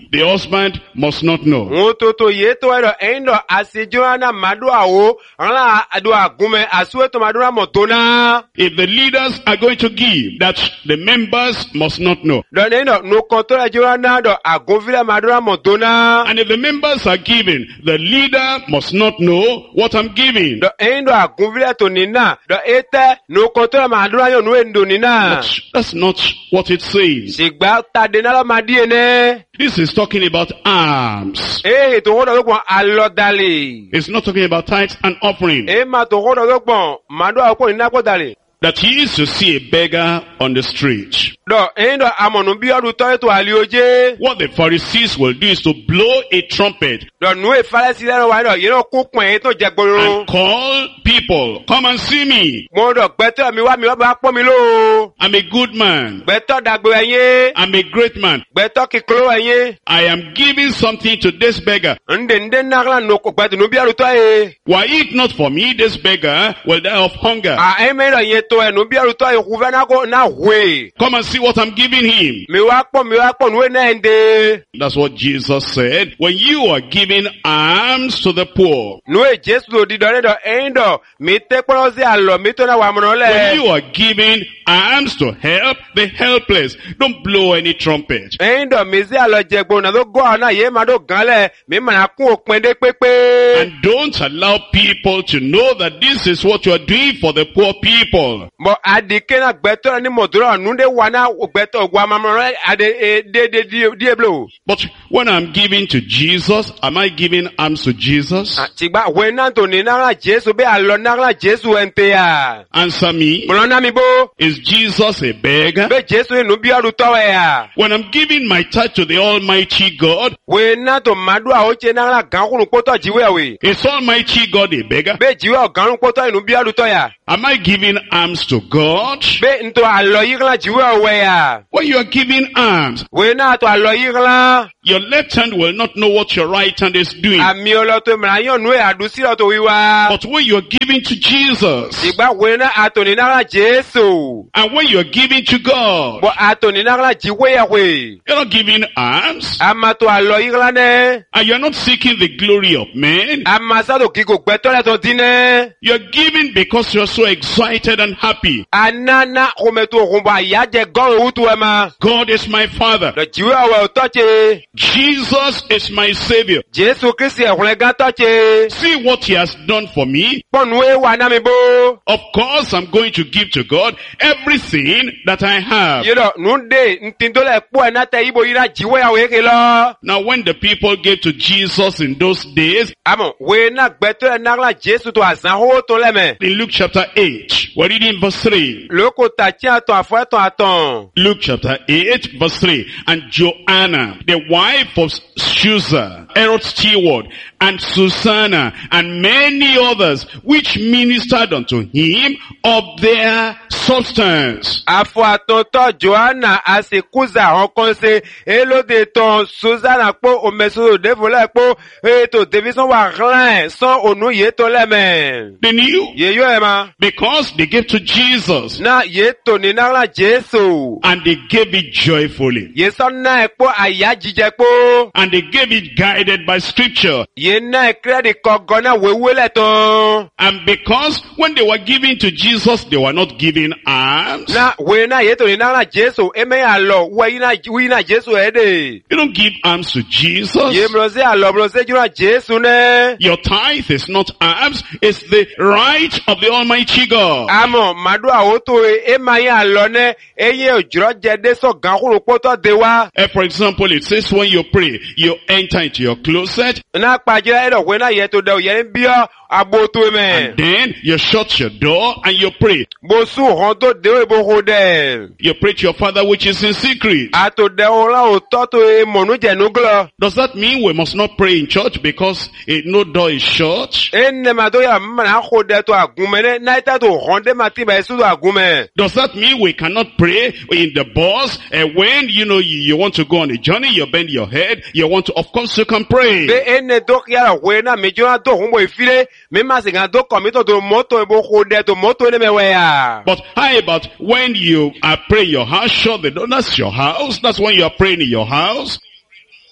the husband must not know. Ngototo yeto edo endo asijoana madu awo ala adu agume asueto madura motona. If the leaders are going to give, that the members must not know. Don endo no control joana do agunvila madura motona. And if the members are giving, the leader must not know what I'm giving. Do endo agunvila to nina do ete no control madura yo no endo nina. But that's not what it says. Sigba tadenala madiene. This is talking about alms. Eh to hodo gbon alodale. It's not talking about tithes and offering. Eh ma to hodo gbon madu akon ni nakodale. That he used to see a beggar on the street. Do endo amonu bi odu to eto alioje. What the Pharisees will do is to blow a trumpet Do nu e falasi lero wa do ye no ku pon to jegboro. and call people, come and see me. Mo do gbeto mi wa mi wa ba pon mi lo. I'm a good man. Gbeto dagbo eyin. I'm a great man. Gbeto kiklo eyin. I am giving something to this beggar. Nde nde nagla no ko gbeto nu bi odu to e. Were it not for me, this beggar will die of hunger. Ah e me do yen to e nu bi odu to e ku ve na ko na hwe. Come and see what I'm giving him. Mi wa pon mi wa pon nu e na ende. That's what Jesus said. When you are giving alms to the poor, Nu e Jesu do di do ne do endo mi te pon si alo mi to na wa mo when le. you are giving alms to help the helpless, don't blow any trumpet. Endo mi si alo jegbo na do go na ye ma do ganle mi ma na kun opin de pepe. And don't allow people to know that this is what you are doing for the poor people. Mo adike na gbeto ni moduro nu de wa na gbeto gwa ma mo re ade de de die blo. But when I'm giving to Jesus, am I giving alms to Jesus? Tigba we na to ni na Jesu be alo na Jesu ente ya. Answer me. Mo na mi bo. Is Jesus a beggar? Be Jesu nu bi odu to ya. When I'm giving my tithe to the Almighty God, We na to madu a oche na la gan kunu poto jiwe we. is Almighty God a beggar? Be jiwe o gan poto nu bi odu to ya. Am I giving alms to God? Be nto alo yigla jiwe we ya. When you are giving alms, We na to alo yigla. your left hand will not know what your right hand is doing. Ami olo to mra yon nu e adusi lo to wiwa. But when you are giving to Jesus, Tigba we na atoni na la Jesu. and when you are giving to God, Bo atoni na la jiwe ya we. you're not giving alms, Ama to alo yigla ne. and you're not seeking the glory of men. Ama sa to kiko gbeto le to dine. You're giving because you're so excited and happy. Anana kometo rumba ya je gon utu ema. God is my Father. Le jiwe we o toche. Jesus is my Savior. Jesu Christi e hule gan toche. See what He has done for me. Ponwe wa na mi bo. Of course, I'm going to give to God everything that I have. Yedo nunde ntindo le po e na te ibo ira jiwe ya we ke lo. Now, when the people gave to Jesus in those days, Amo we na gbeto e na la Jesu to azan ho to le me. in Luke chapter eight, we're reading verse three. Loko ta ti aton afo eton aton. Luke chapter eight, verse three. And Joanna, the wife of Shusha, Herod's steward, and Susanna, and many others, which ministered unto him of their substance. Afo aton to Joanna asikuza honkonse elo de ton Susanna po o meso de vole po e to division wa ran son onu ye to le me. They knew Ye yo e ma. because they gave to Jesus, Na ye to ni na la Jesu. and they gave it joyfully, Ye son na e po aya jije po. and they gave it guided by scripture. Ye na e credit ko gona wewe le ton. And because when they were giving to Jesus, they were not giving alms. Na we na ye to ni na la Jesu e me alo we na we na Jesu e de. You don't give alms to Jesus. Ye mrose alo mrose jura Jesu ne. Your tithe is not alms, it's the right of the Almighty God. Amo madu a oto e e ma ya alo ne e ye ojuro je de so gan kuru poto de wa. Uh, for example, it says when you pray, you enter into your closet, Na pa jira e do we na ye to de o ye n bio aboto me. and then you shut your door and you pray. Bo su hon to de o bo ho de. You pray to your Father which is in secret. A to de o la o to to e monu je nu glo. Does that mean we must not pray in church because eh, no door is shut? Enne ma to ya ma na ho de to agunme ne na ita to hon de ma ti ba su to agunme. Does that mean we cannot pray in the bus and when you know you, you want to go on a journey, you bend your head, you want to, of course you can pray. Be enne to ya we na me jo na to hon mo ifile me ma se gan to komito to moto e bo ho de to moto ne me we ya. But how about when you are praying in your house, shut the door, that's your house, that's when you are praying in your house.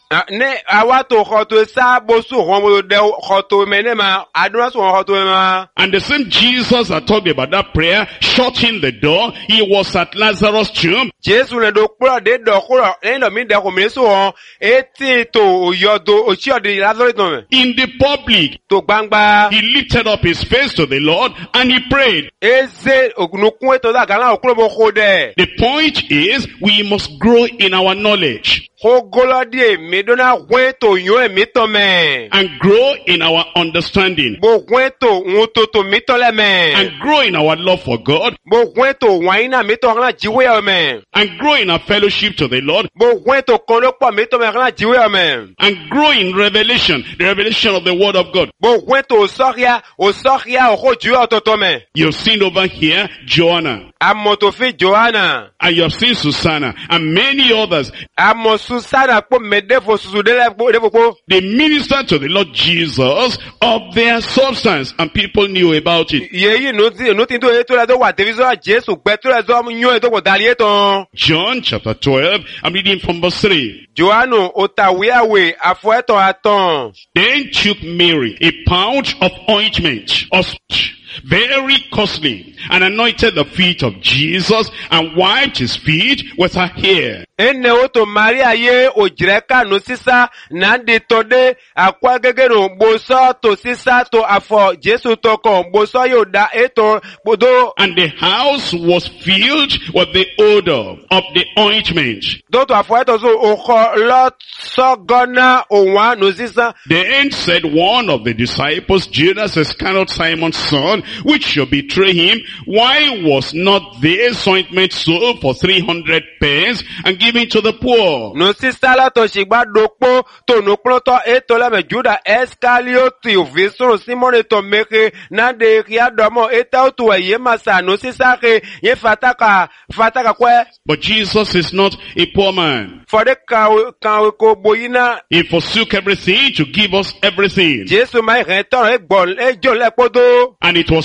Ne awato khoto sa bosu homo de khoto menema aduna so khoto ma. And the same Jesus that talked about that prayer, shutting the door, he was at Lazarus' tomb. Jesu ne do kura de do kura endo mi de ko mi so on eti to yodo ochi ode Lazarus no. In the public, To gbangba he lifted up his face to the Lord and he prayed. eze ogunukun eto da gala okuro bo khode. The point is, we must grow in our knowledge Ogolodi mi dona gwen to yon mi to me. and grow in our understanding Bo gwen to un to to mi to le me. and grow in our love for God Bo gwen to waina mi to ran jiwe o me. and grow in our fellowship to the Lord Bo gwen to kon lo po mi to me ran jiwe o me. and grow in revelation, the revelation of the Word of God. Bo gwen to soria o soria o ko jiwe ototo me. You've seen over here Joanna, Amoto fi Joanna. and you have seen Susanna and many others. Amo Susana po me defo susu de le po defo po. They ministered to the Lord Jesus of their substance and people knew about it. Ye yi no ti no ti to e to la do wa television Jesu pe to la do mu yan e to ko dali eton. John chapter twelve, I'm reading from verse three. Joannu otawiawe afo eton aton. Then took Mary a pound of ointment, of very costly, and anointed the feet of Jesus and wiped his feet with her hair. Ene oto Maria ye ojireka no sisa na de to de akwa gege no boso to sisa to afo Jesu to kon boso yo da eton bodo. And the house was filled with the odor of the ointment. Do to afo eton so oko lo so gona owa no sisa. Then said one of the disciples, Judas Iscariot, Simon's son, which shall betray him, why was not this ointment sold for three hundred pence and given to the poor? No sisa la to shigba dokpo to no ploto eto la me Juda Iscariot o viso Simon to meke na de ria domo eta to ye masa no sisa ke ye fataka fataka kwe. But Jesus is not a poor man. For the ka ka ko boyina He forsook everything to give us everything. Jesu mai reton e gbon e jo le podo. And it was